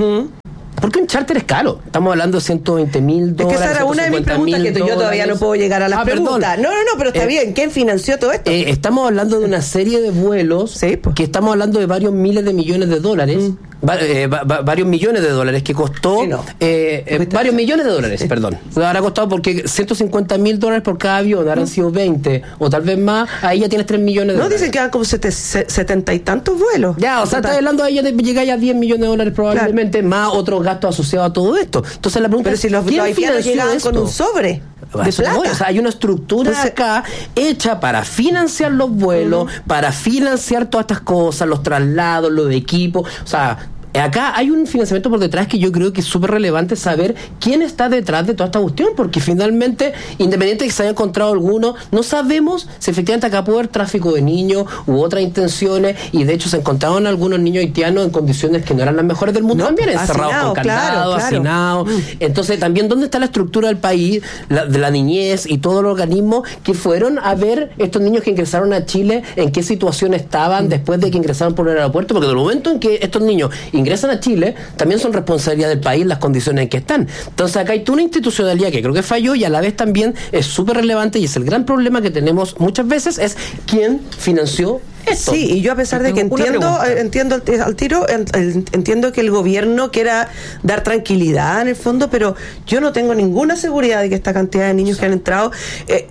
Porque un charter es caro. Estamos hablando de ciento veinte mil
Es
dólares.
que esa era una de mis preguntas que yo todavía no puedo llegar a las
Ah, perdón.
preguntas. No, no, no, pero está
Eh,
bien. ¿Quién financió todo esto?
Eh, estamos hablando de una serie de vuelos que estamos hablando de varios miles de millones de dólares, va- eh, va- va- varios millones de dólares que costó, eh, eh, varios millones de dólares, perdón. Habrá costado porque ciento cincuenta mil dólares por cada avión, habrán sido veinte o tal vez más, ahí ya tienes tres millones de
No,
dólares.
dicen que van como sete- se- setenta y tantos vuelos.
Ya, o sea, estás hablando ahí ya de llegar ya a diez millones de dólares probablemente, más otros gastos asociados a todo esto. Entonces la pregunta
Pero
es,
si los,
¿quién
los haitianos
financió
llegaban
esto?
con un sobre
A
de
eso voy.
plata.
O sea, hay una estructura acá hecha para financiar los vuelos, para financiar todas estas cosas, los traslados, los equipos. O sea, acá hay un financiamiento por detrás que yo creo que es súper relevante saber quién está detrás de toda esta cuestión, porque finalmente, independiente de que se haya encontrado alguno, no sabemos si efectivamente acá puede haber tráfico de niños u otras intenciones, y de hecho se encontraron algunos niños haitianos en condiciones que no eran las mejores del mundo,
No,
también encerrados
hacinados,
con
claro,
candados,
claro.
hacinados. Entonces también, ¿dónde está la estructura del país, la, de la niñez y todos los organismos que fueron a ver estos niños que ingresaron a Chile, en qué situación estaban después de que ingresaron por el aeropuerto? Porque del momento en que estos niños ingresan a Chile, también son responsabilidad del país las condiciones en que están. Entonces acá hay toda una institucionalidad que creo que falló, y a la vez también es súper relevante, y es el gran problema que tenemos muchas veces, es quién financió esto.
Sí, y yo a pesar de que
Tengo una
entiendo,
pregunta.
eh, entiendo al, al tiro, en- el- entiendo que el gobierno quiera dar tranquilidad en el fondo, pero yo no tengo ninguna seguridad de que esta cantidad de niños que han entrado, eh,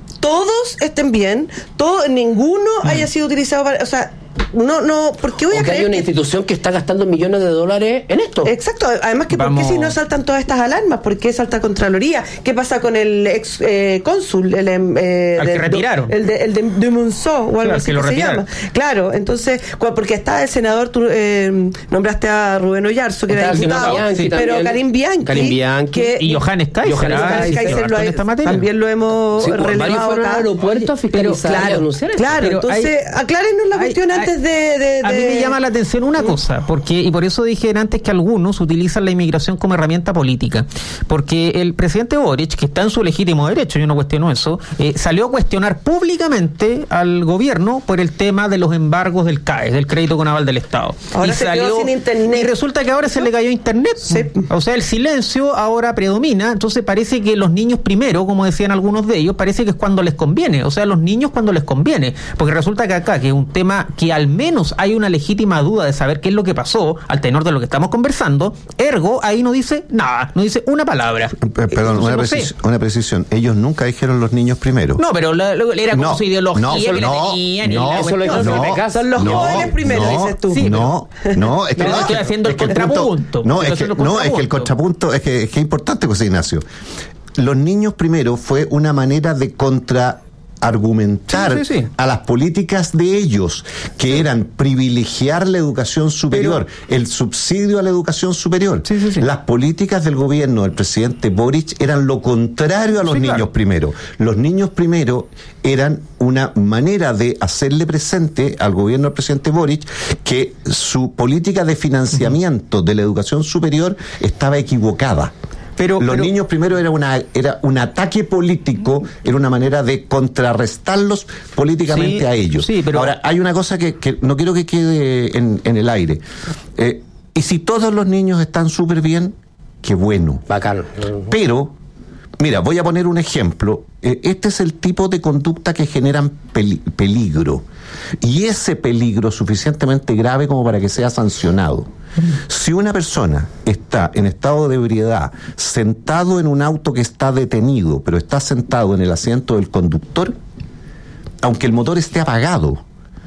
todos estén bien, todo, ninguno haya sido utilizado para, o sea, no, no, porque voy a
Porque hay
creer
una
que-
institución que está gastando millones de dólares en esto.
Exacto, además que
Vamos.
¿por qué si no saltan todas estas alarmas? ¿Por qué salta Contraloría? ¿Qué pasa con el ex eh, cónsul? El, em, eh,
Al que
de-
retiraron.
El de, el de, de Monceau, o algo
Claro,
así
que lo
que se
retiraron.
llama. Claro, entonces, cu- porque está el senador, tú eh, nombraste a Rubén Oyarzo, que
Está
era
el
diputado,
senador Bianchi
pero
también.
Karim Bianchi,
Karim Bianchi.
que-
Y Johannes Kaiser.
Johannes
ah,
Kaiser,
sí,
Kaiser
que
lo
harto en
ha-
esta materia.
también lo hemos
Sí, varios
relevado
fueron
acá.
al aeropuerto a fiscalizar
Pero,
y a denunciar esto.
Claro,
Pero
entonces,
hay-
aclárenos la
hay-
cuestión
hay-
antes de, de,
A mí
de-
me llama la atención una cosa, porque y por eso dije antes que algunos utilizan la inmigración como herramienta política, porque el presidente Boric, que está en su legítimo derecho, yo no cuestiono eso, eh, salió a cuestionar públicamente al gobierno por el tema de los embargos del C A E, del crédito con aval del Estado.
Ahora
y
se quedó sin internet.
Y resulta que ahora se le cayó internet. O sea, el silencio ahora predomina, entonces parece que los niños primero, como decían algunos de ellos, parece que es cuando les conviene, o sea, los niños cuando les conviene, porque resulta que acá, que es un tema que al menos hay una legítima duda de saber qué es lo que pasó al tenor de lo que estamos conversando, ergo ahí no dice nada, no dice una palabra.
P- Perdón,
Entonces,
una,
no sé.
precisión, una precisión. Ellos nunca dijeron los niños primero.
No, pero la- la- era como
No,
su ideología
no,
que la
no,
tenían y
no,
la
eso lo
cuestión.
dijo Felipe Casas, los jóvenes primero,
no,
dices tú.
sí,
no,
pero-
no, es que
No,
no,
estoy haciendo el
es que punto-
contrapunto.
no,
Estoy
es que,
haciendo el
no, es que el contrapunto es que es que es importante, José Ignacio. Los niños primero fue una manera de contra argumentar
Sí, sí, sí.
a las políticas de ellos, que eran privilegiar la educación superior, el subsidio a la educación superior. Las políticas del gobierno del presidente Boric eran lo contrario a los
Sí,
niños
claro.
primero. Los niños primero eran una manera de hacerle presente al gobierno del presidente Boric que su política de financiamiento de la educación superior estaba equivocada.
Pero,
los
pero-
niños primero era una era un ataque político, era una manera de contrarrestarlos políticamente
Sí,
a ellos.
sí, pero-
Ahora, hay una cosa que, que no quiero que quede en, en el aire. Eh, y si todos los niños están súper bien, qué bueno.
Bacán.
Pero, mira, voy a poner un ejemplo. Eh, este es el tipo de conducta que generan peli- peligro. Y ese peligro suficientemente grave como para que sea sancionado. Si una persona está en estado de ebriedad, sentado en un auto que está detenido, pero está sentado en el asiento del conductor, aunque el motor esté apagado,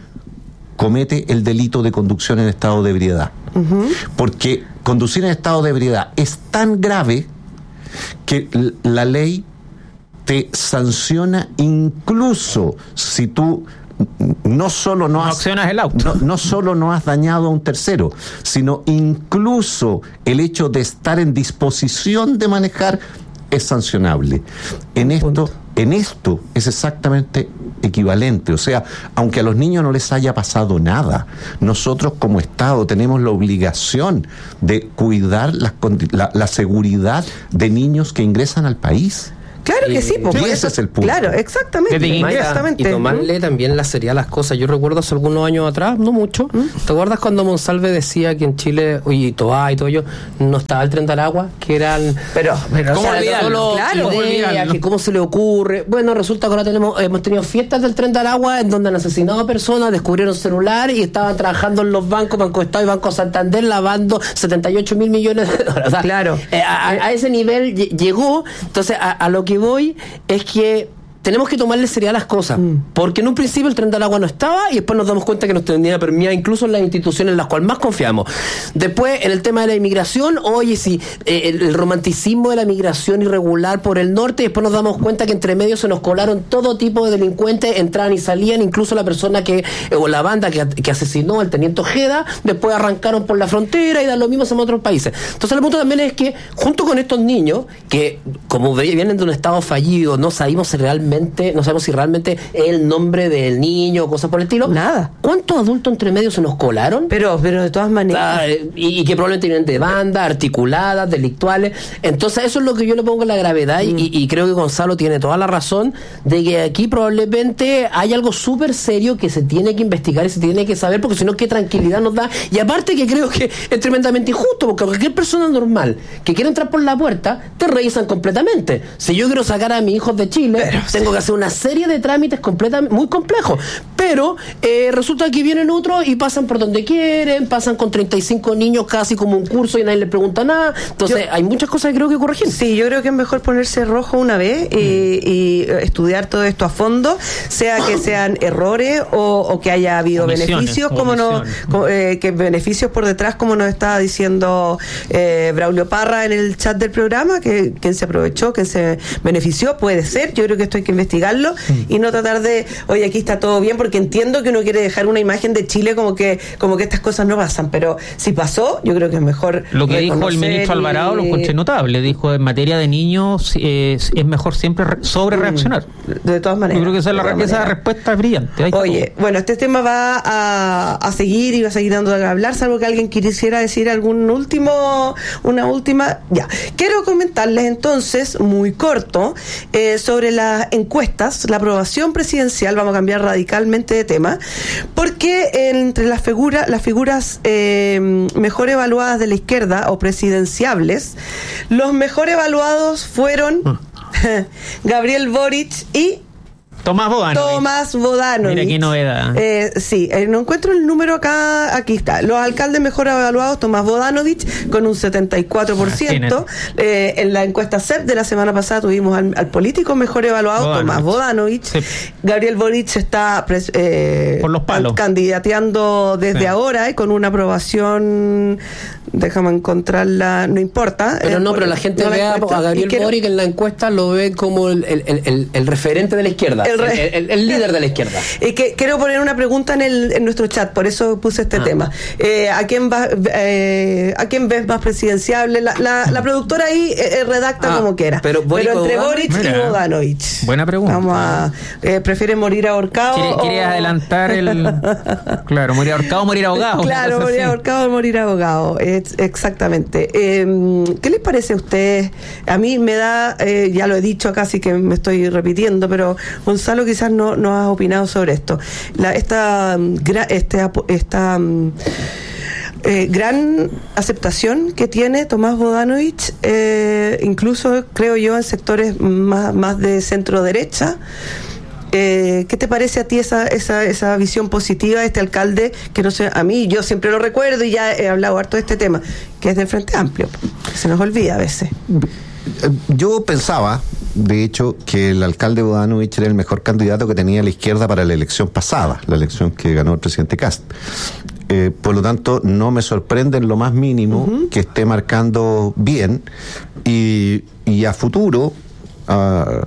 comete el delito de conducción en estado de ebriedad. Porque conducir en estado de ebriedad es tan grave que l- la ley te sanciona incluso si tú no solo no,
no
has,
accionas el auto.
No, no solo no has dañado a un tercero, sino incluso el hecho de estar en disposición de manejar es sancionable. En esto, en esto es exactamente equivalente. O sea, aunque a los niños no les haya pasado nada, nosotros como Estado tenemos la obligación de cuidar la, la, la seguridad de niños que ingresan al país.
Claro que sí, porque
y ese
eso,
es el punto.
Claro, exactamente. exactamente.
Y tomarle también la seriedad a las cosas. Yo recuerdo hace algunos años atrás, no mucho, ¿Mm? ¿te acuerdas cuando Monsalve decía que en Chile, oye, Toa y todo ello, no estaba el tren de Aragua? Que eran...
Pero, pero
¿cómo olvidarlo? Claro, idea, que cómo se le ocurre. Bueno, resulta que ahora tenemos, hemos tenido fiestas del tren de Aragua en donde han asesinado a personas, descubrieron celular y estaban trabajando en los bancos, Banco Estado y Banco Santander, lavando setenta y ocho mil millones de dólares. O sea,
claro.
Eh, a, a ese nivel llegó. Entonces, a, a lo que voy es que tenemos que tomarle seriedad a las cosas, mm. porque en un principio el tren del agua no estaba y después nos damos cuenta que nos tenía permeada incluso en las instituciones en las cuales más confiamos. Después, en el tema de la inmigración, oye, si eh, el, el romanticismo de la migración irregular por el norte, y después nos damos cuenta que entre medio se nos colaron todo tipo de delincuentes, entraban y salían, incluso la persona que, eh, o la banda que, que asesinó al teniente Ojeda, después arrancaron por la frontera y dan lo mismo en otros países. Entonces el punto también es que, junto con estos niños, que como vienen de un estado fallido, no sabemos si realmente no sabemos si realmente es el nombre del niño o cosas por el estilo.
Nada.
¿Cuántos adultos entre medio se nos colaron?
Pero, pero de todas maneras.
Ah, y, y que probablemente vienen de bandas articuladas, delictuales. Entonces eso es lo que yo le pongo la gravedad mm. y, y creo que Gonzalo tiene toda la razón de que aquí probablemente hay algo súper serio que se tiene que investigar y se tiene que saber, porque si no, qué tranquilidad nos da. Y aparte que creo que es tremendamente injusto, porque cualquier persona normal que quiera entrar por la puerta, te revisan completamente. Si yo quiero sacar a mis hijos de Chile, pero, tengo que hacer una serie de trámites completamente muy complejos, pero eh, resulta que vienen otros y pasan por donde quieren, pasan con treinta y cinco niños casi como un curso y nadie les pregunta nada. Entonces yo, hay muchas cosas que creo que corregir.
Sí, yo creo que es mejor ponerse rojo una vez y, mm. y estudiar todo esto a fondo, sea que sean errores o, o que haya habido Comisiones, beneficios, como no, como, eh, que beneficios por detrás, como nos estaba diciendo eh, Braulio Parra en el chat del programa, que quien se aprovechó, quien se benefició, puede ser. Yo creo que esto hay que investigarlo mm. y no tratar de, oye, aquí está todo bien, porque entiendo que uno quiere dejar una imagen de Chile como que como que estas cosas no pasan, pero si pasó, yo creo que es mejor.
Lo que dijo el ministro Alvarado lo encontré notable, dijo en materia de niños eh, es mejor siempre re- sobre reaccionar.
De todas maneras.
Yo creo que esa, la, esa respuesta es brillante. Ahí
oye, bueno, este tema va a, a seguir y va a seguir dando de hablar, salvo que alguien quisiera decir algún último, una última, ya. Quiero comentarles entonces, muy corto, eh, sobre las encuestas, la aprobación presidencial. Vamos a cambiar radicalmente de tema, porque entre las figuras, las figuras eh, mejor evaluadas de la izquierda o presidenciables, los mejor evaluados fueron Gabriel Boric y
Tomás Bodanovich.
Tomás Bodanovich.
Mira qué novedad.
Eh, sí, eh, no encuentro el número acá, aquí está. Los alcaldes mejor evaluados, Tomás Bodanovich con un setenta y cuatro por ciento. Eh, en la encuesta C E P de la semana pasada tuvimos al, al político mejor evaluado, Bodanovich. Tomás Bodanovich. Sí. Gabriel Boric está pres, eh,
por los palos,
candidateando desde sí. ahora, eh, con una aprobación, déjame encontrarla, no importa.
Pero
eh,
no, pero la gente no ve a, a Gabriel quiero, Boric en la encuesta, lo ve como el, el, el, el, el referente de la izquierda. El, re... el, el, el líder de la izquierda.
Eh, que, quiero poner una pregunta en, el, en nuestro chat, por eso puse este ah. tema. Eh, ¿a, quién va, eh, ¿A quién ves más presidenciable? La, la, la productora ahí eh, redacta ah, como quiera.
Pero,
pero entre Boric
Mira,
y Bodanovich.
Buena pregunta.
Vamos a, eh, ¿prefiere morir ahorcado?
¿Quiere,
o...
quiere adelantar el. Claro, morir ahorcado o morir ahogado.
Claro, morir ahorcado o morir ahogado. Es, exactamente. Eh, ¿Qué les parece a ustedes? A mí me da, eh, ya lo he dicho casi que me estoy repitiendo, pero Gonzalo quizás no, no ha opinado sobre esto. La, esta, esta, esta eh, gran aceptación que tiene Tomás Bodanovich, eh, incluso creo yo en sectores más, más de centro derecha. Eh, ¿Qué te parece a ti esa, esa, esa visión positiva de este alcalde que no sé, a mí, yo siempre lo recuerdo y ya he hablado harto de este tema, que es del Frente Amplio, que se nos olvida a veces?
Yo pensaba, de hecho, que el alcalde Bodanovich era el mejor candidato que tenía la izquierda para la elección pasada, la elección que ganó el presidente Kast. Eh, por lo tanto, no me sorprende en lo más mínimo uh-huh. que esté marcando bien y, y a futuro, Uh,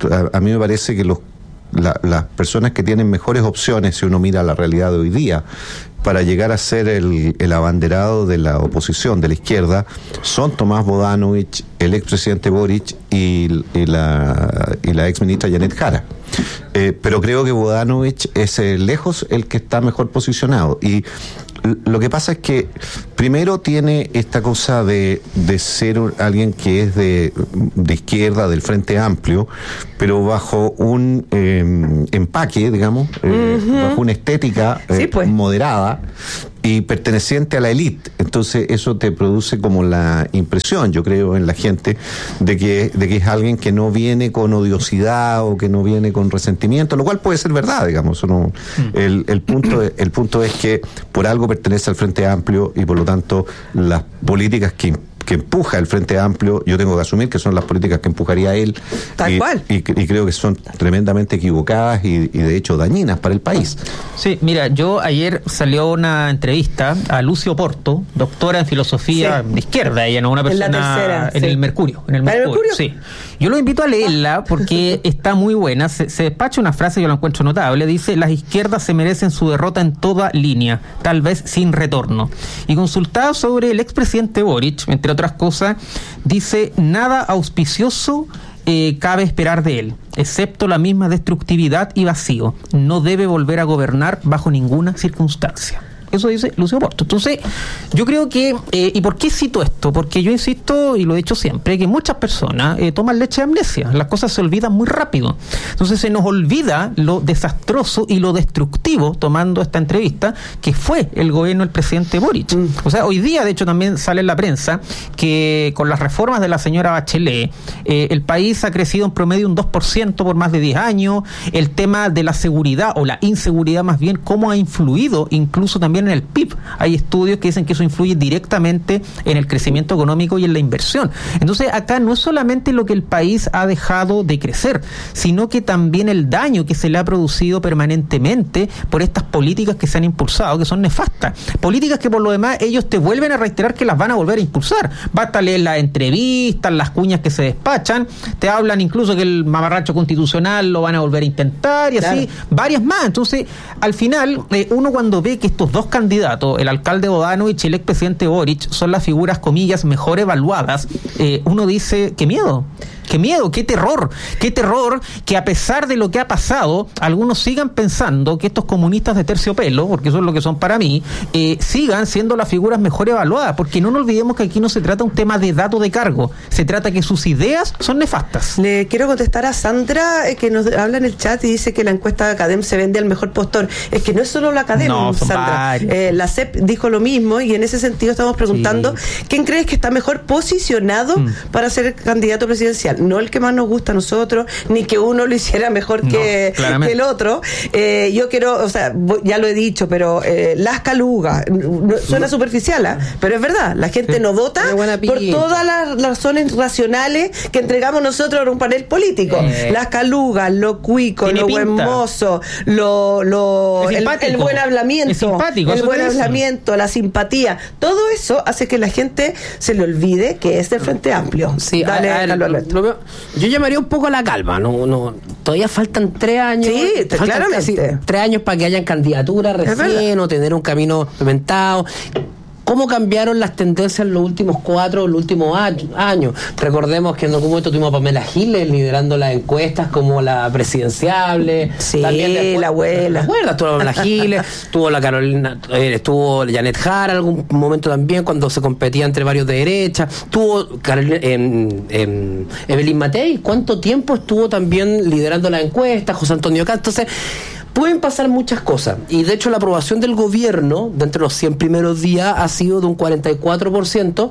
a, a mí me parece que los la, las personas que tienen mejores opciones, si uno mira la realidad de hoy día, para llegar a ser el, el abanderado de la oposición, de la izquierda, son Tomás Bodanovich, el expresidente Boric y, y la y la exministra Janet Jara. Eh, pero creo que Bodanovich es eh, lejos el que está mejor posicionado. Y lo que pasa es que primero tiene esta cosa de, de ser un, alguien que es de, de izquierda, del Frente Amplio, pero bajo un eh, empaque, digamos, eh, uh-huh. bajo una estética eh, sí, pues. moderada y perteneciente a la élite. Entonces eso te produce como la impresión, yo creo, en la gente de que, de que es alguien que no viene con odiosidad o que no viene con resentimiento, lo cual puede ser verdad, digamos. No, mm. el, el, punto, el punto es que por algo pertenece al Frente Amplio y por lo tanto las políticas que que empuja el Frente Amplio, yo tengo que asumir que son las políticas que empujaría él.
Tal
y,
cual.
Y, y creo que son tremendamente equivocadas y, y de hecho dañinas para el país.
Sí, mira, yo ayer salió una entrevista a Lucio Porto, doctora en filosofía sí. de izquierda, ella no una persona en, la tercera, en sí. el Mercurio. En el Mercurio, Mercurio, sí. Yo lo invito a leerla porque está muy buena. Se, se despacha una frase, yo la encuentro notable, dice: las izquierdas se merecen su derrota en toda línea, tal vez sin retorno. Y consultado sobre el expresidente Boric, entre otras cosas, dice: nada auspicioso eh, cabe esperar de él, excepto la misma destructividad y vacío. No debe volver a gobernar bajo ninguna circunstancia. Eso dice Lucio Porto. Entonces, yo creo que, eh, ¿y por qué cito esto? Porque yo insisto, y lo he dicho siempre, que muchas personas eh, toman leche de amnesia. Las cosas se olvidan muy rápido. Entonces se nos olvida lo desastroso y lo destructivo, tomando esta entrevista, que fue el gobierno del presidente Boric. Mm. O sea, hoy día, de hecho, también sale en la prensa que con las reformas de la señora Bachelet, eh, el país ha crecido en promedio un dos por ciento por más de diez años. El tema de la seguridad, o la inseguridad más bien, cómo ha influido incluso también en el P I B. Hay estudios que dicen que eso influye directamente en el crecimiento económico y en la inversión. Entonces, acá no es solamente lo que el país ha dejado de crecer, sino que también el daño que se le ha producido permanentemente por estas políticas que se han impulsado, que son nefastas. Políticas que por lo demás ellos te vuelven a reiterar que las van a volver a impulsar. Basta leer las entrevistas, las cuñas que se despachan, te hablan incluso que el mamarracho constitucional lo van a volver a intentar y así, claro. varias más. Entonces, al final, eh, uno cuando ve que estos dos candidatos, el alcalde Bodanovich y el expresidente Boric, son las figuras, comillas, mejor evaluadas, eh, uno dice, qué miedo. Qué miedo, qué terror, qué terror que a pesar de lo que ha pasado, algunos sigan pensando que estos comunistas de terciopelo, porque eso es lo que son para mí, eh, sigan siendo las figuras mejor evaluadas, porque no nos olvidemos que aquí no se trata un tema de dato de cargo, se trata que sus ideas son nefastas.
Le quiero contestar a Sandra, eh, que nos habla en el chat y dice que la encuesta de Academ se vende al mejor postor. Es que no es solo la Academ, no, Sandra. Eh, la C E P dijo lo mismo y en ese sentido estamos preguntando, sí. ¿quién crees que está mejor posicionado mm. para ser candidato presidencial? No el que más nos gusta a nosotros, ni que uno lo hiciera mejor que, no, que el otro. Eh, yo quiero, o sea, ya lo he dicho, pero eh, las calugas, no, suena superficial, ¿eh? pero es verdad, la gente sí. no vota por todas las razones racionales que entregamos nosotros en un panel político. Eh. Las calugas, lo cuico, lo buen mozo, lo, lo, el, el buen hablamiento, el buen hablamiento, la simpatía, todo eso hace que la gente se le olvide que es del Frente Amplio.
Sí, Dale, a, a, Carlos Alberto. Lo, lo, yo llamaría un poco a la calma, no, no, todavía faltan tres años.
Sí,
faltan
claramente.
Casi, tres años para que hayan candidaturas recién o tener un camino inventado. ¿Cómo cambiaron las tendencias en los últimos cuatro, los últimos años? Recordemos que en algún momento tuvimos a Pamela Giles liderando las encuestas como la presidenciable.
Sí,
también después,
la abuela.
¿La abuela? Estuvo Pamela Giles, estuvo la Carolina, eh, estuvo Janet Jara en algún momento también cuando se competía entre varios de derecha. Estuvo Carolina, eh, eh, Evelyn Matei, ¿cuánto tiempo estuvo también liderando las encuestas? José Antonio Castro. Entonces, pueden pasar muchas cosas y de hecho la aprobación del gobierno de entre los cien primeros días ha sido de un cuarenta y cuatro por ciento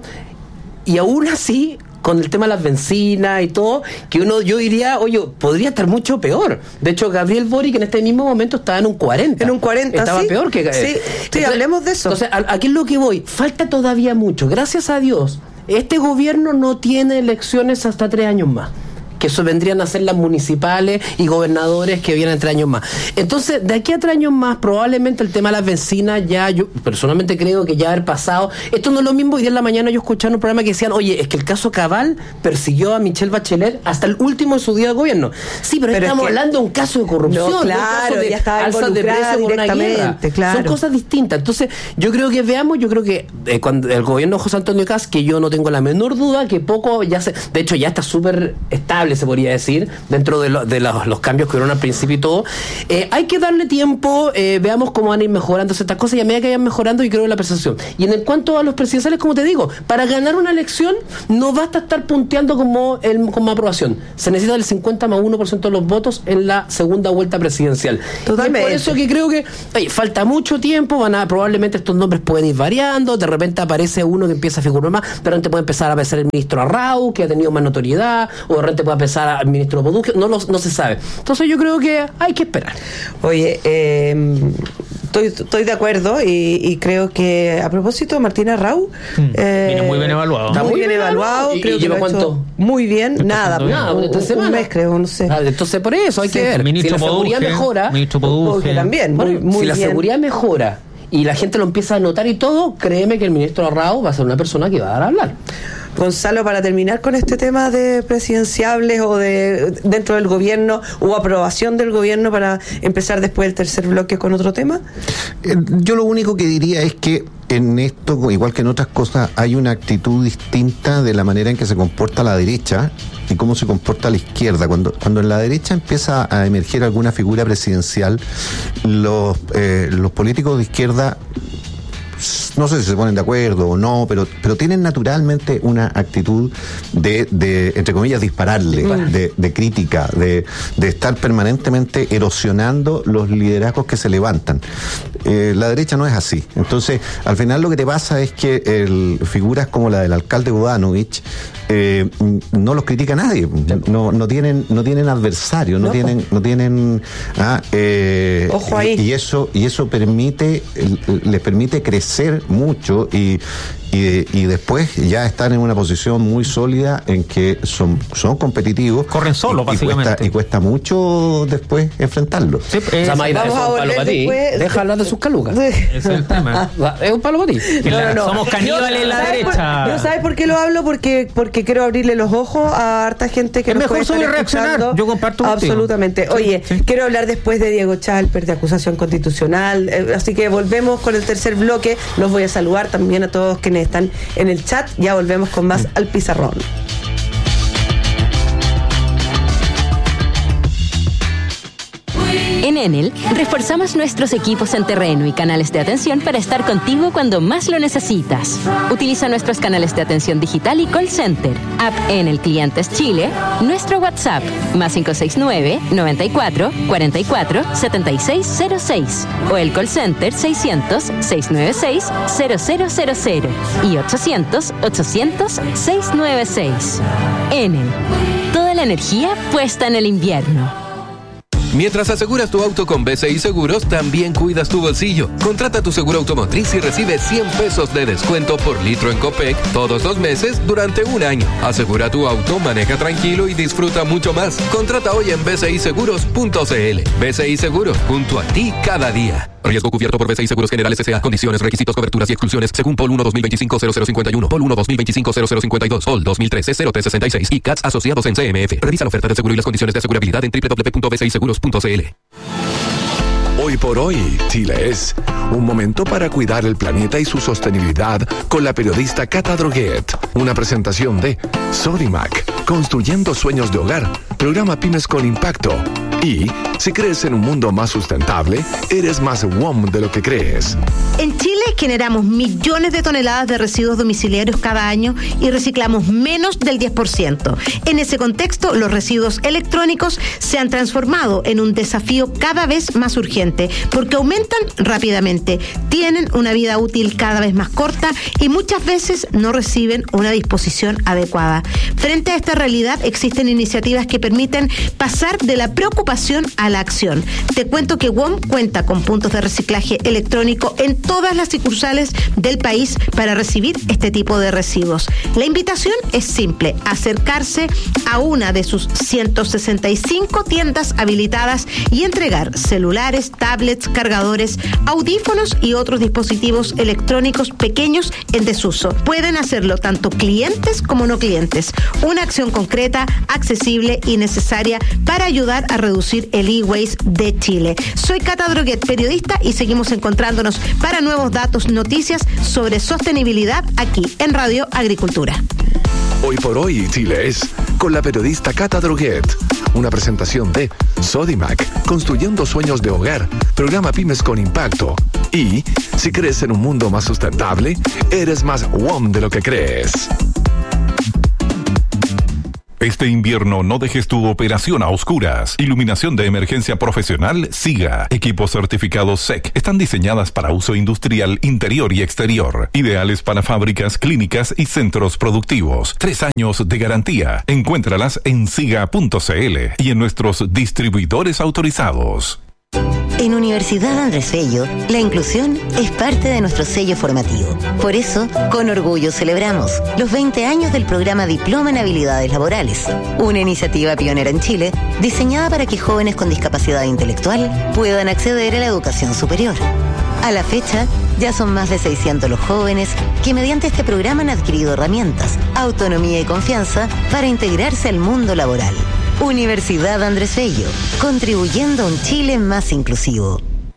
y aún así con el tema de las bencinas y todo, que uno, yo diría, oye, podría estar mucho peor. De hecho, Gabriel Boric en este mismo momento estaba en un cuarenta.
En un cuarenta,
Estaba
¿sí?
peor que...
Sí, sí,
entonces,
hablemos de eso.
Entonces, aquí es lo que voy. Falta todavía mucho. Gracias a Dios, este gobierno no tiene elecciones hasta tres años más. que eso vendrían a ser las municipales y gobernadores que vienen tres años más. Entonces, de aquí a tres años más, probablemente el tema de las bencinas ya, yo personalmente creo que ya haber pasado. Esto no es lo mismo. Hoy día en la mañana yo escuchaba un programa que decían, oye, es que el caso Cabal persiguió a Michelle Bachelet hasta el último de su día de gobierno. Sí, pero, pero estamos es que, hablando de un caso de corrupción,
no, claro,
de un caso de
ya estaba
alzas de precios por una guerra.
Claro.
Son cosas distintas. Entonces, yo creo que veamos, yo creo que eh, cuando el gobierno de José Antonio Kast, que yo no tengo la menor duda que poco ya se, de hecho ya está súper estable, se podría decir, dentro de, lo, de los, los cambios que hubieron al principio y todo. Eh, hay que darle tiempo, eh, veamos cómo van a ir mejorando ciertas cosas y a medida que vayan mejorando, yo creo en la percepción. Y en el cuanto a los presidenciales, como te digo, para ganar una elección no basta estar punteando como, el, como aprobación. Se necesita el cincuenta más uno por ciento de los votos en la segunda vuelta presidencial.
Totalmente.
Y por eso que creo que oye, falta mucho tiempo, van a probablemente estos nombres pueden ir variando, de repente aparece uno que empieza a figurar más, de repente puede empezar a aparecer el ministro Arrau, que ha tenido más notoriedad, o de repente puede empezar al ministro Boduzio, no, no se sabe. Entonces yo creo que hay que esperar.
Oye, eh, estoy, estoy de acuerdo y, y creo que a propósito de Martín Arrau,
mm. eh, viene muy bien evaluado.
Está muy bien evaluado,
¿Y,
creo
y
que
lleva
lo ha
cuánto?
hecho muy bien, nada,
nada,
un, un, un mes creo, no sé.
Ah, entonces por eso hay
sí.
que ver.
Ministro
si la seguridad
Poduje,
mejora,
ministro Poduje
también,
bueno,
muy, muy
si la
bien.
seguridad mejora y la gente lo empieza a notar y todo, créeme que el ministro Arrau va a ser una persona que va a dar a hablar.
Gonzalo, para terminar con este tema de presidenciables o de dentro del gobierno o aprobación del gobierno para empezar después el tercer bloque con otro tema.
Eh, yo lo único que diría es que en esto, igual que en otras cosas, hay una actitud distinta de la manera en que se comporta la derecha y cómo se comporta la izquierda. Cuando, cuando en la derecha empieza a emerger alguna figura presidencial, los, eh, los políticos de izquierda, no sé si se ponen de acuerdo o no, pero pero tienen naturalmente una actitud de, de entre comillas, dispararle, de, de crítica, de, de estar permanentemente erosionando los liderazgos que se levantan. Eh, la derecha no es así. Entonces, al final lo que te pasa es que el, figuras como la del alcalde Bodanovich eh, no los critica nadie, no no tienen no tienen adversarios, no, no tienen no tienen ah, eh,
ojo ahí.
Y eso y eso permite les permite crecer mucho y, y, y después ya están en una posición muy sólida en que son, son competitivos.
Corren solos,
y,
básicamente.
Y cuesta, y cuesta mucho después enfrentarlo.
Sí, eh, o sea, Mayra,
vamos
es un palo para ti. Deja hablar de sus calugas.
Ese es el tema.
Es un palo para ti.
No, no, no.
Somos caníbales en la derecha.
Por, ¿Yo sabes por qué lo hablo? Porque porque quiero abrirle los ojos a harta gente que
es
nos
mejor
puede estar
sobre reaccionar.
escuchando.
Yo comparto
absolutamente.
Contigo.
Oye, sí, sí. Quiero hablar después de Diego Chalper, de acusación constitucional. Eh, así que volvemos con el tercer bloque. Los voy a saludar también a todos quienes están en el chat. Ya volvemos con más al pizarrón.
En Enel, reforzamos nuestros equipos en terreno y canales de atención para estar contigo cuando más lo necesitas. Utiliza nuestros canales de atención digital y call center, app Enel Clientes Chile, nuestro WhatsApp, más cinco seis nueve, noventa y cuatro, cuarenta y cuatro, setenta y seis cero seis, o el call center seiscientos, seiscientos noventa y seis, cero cero cero cero y ochocientos, ochocientos, seiscientos noventa y seis. Enel, toda la energía puesta en el invierno.
Mientras aseguras tu auto con B C I Seguros, también cuidas tu bolsillo. Contrata tu seguro automotriz y recibe cien pesos de descuento por litro en Copec todos los meses durante un año. Asegura tu auto, maneja tranquilo y disfruta mucho más. Contrata hoy en b c i seguros punto c l. B C I Seguros, junto a ti cada día. Riesgo cubierto por B C I Seguros Generales S A. Condiciones, requisitos, coberturas y exclusiones según P O L uno dos mil veinticinco cero cero cincuenta y uno, P O L uno dos mil veinticinco cero cero cincuenta y dos, P O L dos mil trece cero tres sesenta y seis y C A T S asociados en C M F. Revisa la oferta de seguro y las condiciones de asegurabilidad en w w w punto b c i seguros punto c l.
Hoy por hoy, Chile es un momento para cuidar el planeta y su sostenibilidad con la periodista Cata Droguet. Una presentación de Sodimac, construyendo sueños de hogar, programa Pymes con Impacto. Y si crees en un mundo más sustentable, eres más W O M de lo que crees.
En Chile generamos millones de toneladas de residuos domiciliarios cada año y reciclamos menos del diez por ciento. En ese contexto, los residuos electrónicos se han transformado en un desafío cada vez más urgente porque aumentan rápidamente, tienen una vida útil cada vez más corta y muchas veces no reciben una disposición adecuada. Frente a esta realidad, existen iniciativas que permiten pasar de la preocupación preocupación a la acción. Te cuento que W O M cuenta con puntos de reciclaje electrónico en todas las sucursales del país para recibir este tipo de residuos. La invitación es simple: acercarse a una de sus ciento sesenta y cinco tiendas habilitadas y entregar celulares, tablets, cargadores, audífonos y otros dispositivos electrónicos pequeños en desuso. Pueden hacerlo tanto clientes como no clientes. Una acción concreta, accesible y necesaria para ayudar a reducir el e-waste de Chile. Soy Cata Droguet, periodista, y seguimos encontrándonos para nuevos datos, noticias sobre sostenibilidad aquí en Radio Agricultura.
Hoy por hoy Chile es con la periodista Cata Droguet. Una presentación de Sodimac, construyendo sueños de hogar, programa Pymes con Impacto. Y si crees en un mundo más sustentable, eres más W O M de lo que crees.
Este invierno no dejes tu operación a oscuras. Iluminación de emergencia profesional SIGA. Equipos certificados S E C. Están diseñadas para uso industrial interior y exterior. Ideales para fábricas, clínicas y centros productivos. Tres años de garantía. Encuéntralas en siga punto c l y en nuestros distribuidores autorizados.
En Universidad Andrés Bello, la inclusión es parte de nuestro sello formativo. Por eso, con orgullo celebramos los veinte años del programa Diploma en Habilidades Laborales, una iniciativa pionera en Chile diseñada para que jóvenes con discapacidad intelectual puedan acceder a la educación superior. A la fecha, ya son más de seiscientos los jóvenes que mediante este programa han adquirido herramientas, autonomía y confianza para integrarse al mundo laboral. Universidad Andrés Bello, contribuyendo a un Chile más inclusivo.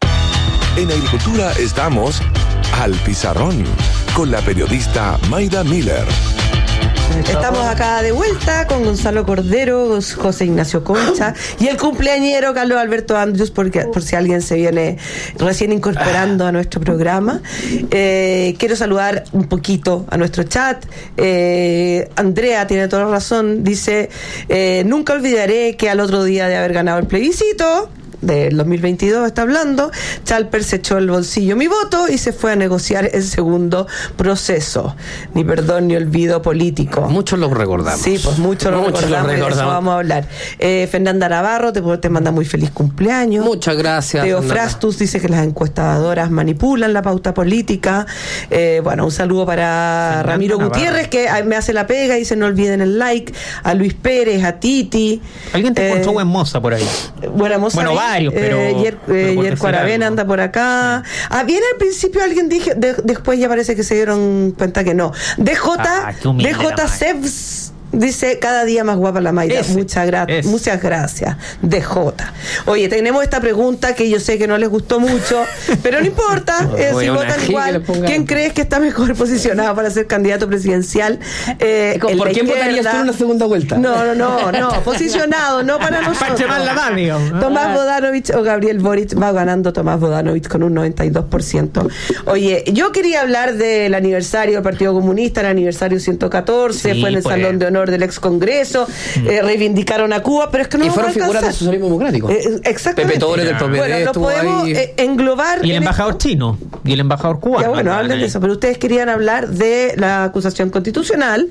En Agricultura estamos al pizarrón con la periodista Mayra Miller.
Estamos acá de vuelta con Gonzalo Cordero, José Ignacio Concha y el cumpleañero Carlos Alberto Andrews, porque, por si alguien se viene recién incorporando a nuestro programa. Eh, quiero saludar un poquito a nuestro chat. Eh, Andrea tiene toda la razón, dice, eh, nunca olvidaré que al otro día de haber ganado el plebiscito del dos mil veintidós, está hablando, Chalper se echó el bolsillo mi voto y se fue a negociar el segundo proceso. Ni perdón ni olvido político.
Muchos lo recordamos.
Sí, pues muchos lo
Muchos
recordamos,
lo recordamos.
De eso vamos a hablar. Eh, Fernanda Navarro te, te manda muy feliz cumpleaños.
Muchas gracias.
Teo
Fernanda.
Frastus dice que las encuestadoras manipulan la pauta política. Eh, bueno, un saludo para Fernanda Ramiro Navarro. Gutiérrez, que me hace la pega y dice no olviden el like. A Luis Pérez, a Titi.
Alguien te
eh,
encontró buen moza por ahí.
Buena moza.
Bueno,
ahí.
varios, pero.
Eh, Yer, eh, Yerko Aravena anda por acá. Ah, bien, al principio alguien dije, de, después ya parece que se dieron cuenta que no. D J,
ah, D J
Sevs dice, cada día más guapa la Mayra. Ese, muchas, gra- muchas gracias, D J. Oye, tenemos esta pregunta que yo sé que no les gustó mucho, pero no importa, eh, si votan igual. ¿Quién crees que está mejor posicionado para ser candidato presidencial? Eh,
¿Por quién votarías tú en una segunda vuelta?
No, no, no, no, posicionado, no para nosotros.
Para la mano,
Tomás Bodanovich o Gabriel Boric. Va ganando Tomás Bodanovich con un noventa y dos por ciento. Oye, yo quería hablar del aniversario del Partido Comunista, el aniversario ciento catorce, sí, fue en el pues. Salón de Honor del ex Congreso, mm. eh, reivindicaron a Cuba, pero es que no
y fueron figuras del socialismo democrático.
Eh, exactamente.
Pepe Torres del P P D.
Bueno, lo podemos ahí. Eh, englobar.
Y el embajador este... chino y el embajador cubano.
Ya, bueno, hablen de eso, pero ustedes querían hablar de la acusación constitucional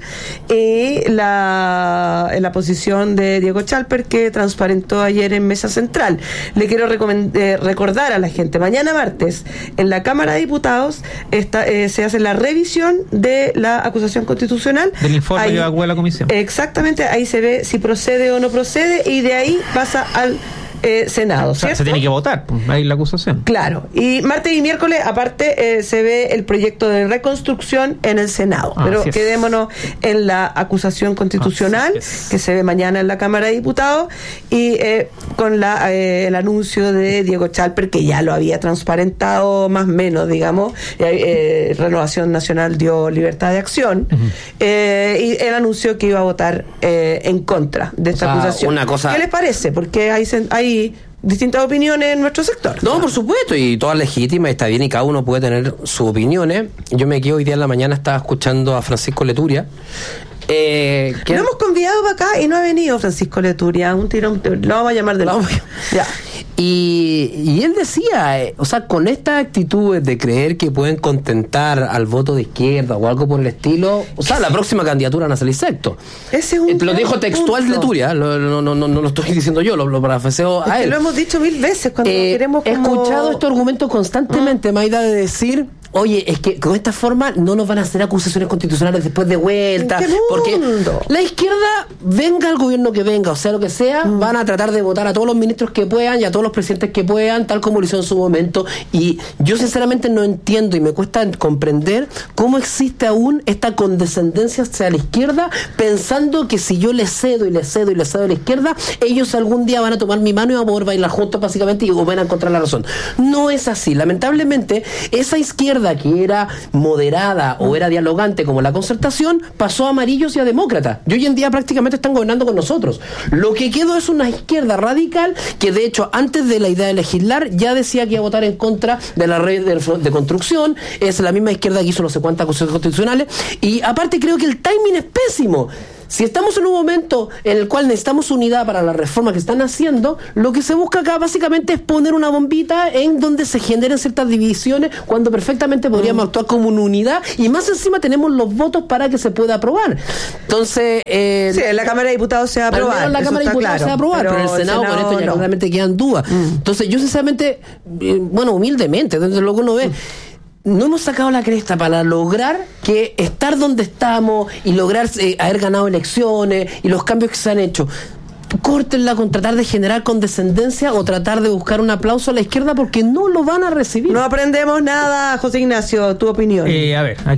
y la, la posición de Diego Chalper que transparentó ayer en Mesa Central. Le quiero recomend- eh, recordar a la gente, mañana martes en la Cámara de Diputados está, eh, se hace la revisión de la acusación constitucional.
Del informe ahí, que evacuó la comisión.
Exactamente, ahí se ve si procede o no procede y de ahí pasa al Eh, Senado,
o sea,
¿cierto?
se tiene que votar, pues, ahí la acusación.
Claro, y martes y miércoles aparte eh, se ve el proyecto de reconstrucción en el Senado, ah, pero quedémonos en la acusación constitucional es. que se ve mañana en la Cámara de Diputados y eh, con la eh, el anuncio de Diego Chalper, que ya lo había transparentado más o menos, digamos, eh, eh, Renovación Nacional dio libertad de acción, uh-huh. eh, y él anunció que iba a votar eh, en contra de esta o sea, acusación.
Una cosa...
¿Qué les parece? Porque hay, hay distintas opiniones en nuestro sector.
No, por supuesto, y todas legítimas, está bien, y cada uno puede tener sus opiniones. Yo me quedé hoy día en la mañana, estaba escuchando a Francisco Leturia. Eh,
lo hemos convidado para acá y no ha venido Francisco Leturia, un tirón, lo vamos a llamar de nuevo. Ya.
Y, y él decía, eh, o sea, con estas actitudes de creer que pueden contentar al voto de izquierda o algo por el estilo, o sea, la próxima candidatura van a salir sexto.
Ese es un
eh, lo dijo textual
punto.
de Turia, lo, no, no, no, no lo estoy diciendo yo, lo, lo parafraseo a
Es
él.
que lo hemos dicho mil veces cuando
Eh,
queremos como...
He escuchado este argumento constantemente, Maida, de decir, oye, es que con esta forma no nos van a hacer acusaciones constitucionales después de vuelta,
¿En qué
porque
mundo?
la izquierda, venga el gobierno que venga, o sea lo que sea, mm. van a tratar de votar a todos los ministros que puedan y a todos los presidentes que puedan, tal como lo hizo en su momento, y yo sinceramente no entiendo y me cuesta comprender cómo existe aún esta condescendencia hacia la izquierda, pensando que si yo le cedo y le cedo y le cedo a la izquierda, ellos algún día van a tomar mi mano y van a poder bailar juntos básicamente y van a encontrar la razón. No es así, lamentablemente esa izquierda que era moderada o era dialogante como la Concertación pasó a amarillos y a demócratas, y hoy en día prácticamente están gobernando con nosotros. Lo que quedó es una izquierda radical que de hecho antes de la idea de legislar ya decía que iba a votar en contra de la red de, de construcción, es la misma izquierda que hizo no sé cuántas acusaciones constitucionales, y aparte creo que el timing es pésimo. Si estamos en un momento en el cual necesitamos unidad para la reforma que están haciendo, lo que se busca acá básicamente es poner una bombita en donde se generen ciertas divisiones cuando perfectamente podríamos mm. actuar como una unidad, y más encima tenemos los votos para que se pueda aprobar. Entonces, eh,
sí, en la Cámara de Diputados se va a aprobar.
En la Cámara de Diputados claro, se va a aprobar, pero, pero en el Senado, Senado con esto ya no. realmente quedan dudas. Mm. Entonces, yo sinceramente, eh, bueno, humildemente, desde lo que uno ve, mm. no hemos sacado la cresta para lograr que estar donde estamos y lograr eh, haber ganado elecciones y los cambios que se han hecho. Córtenla con tratar de generar condescendencia o tratar de buscar un aplauso a la izquierda, porque no lo van a recibir.
No aprendemos nada, José Ignacio, tu opinión.
Eh, a ver,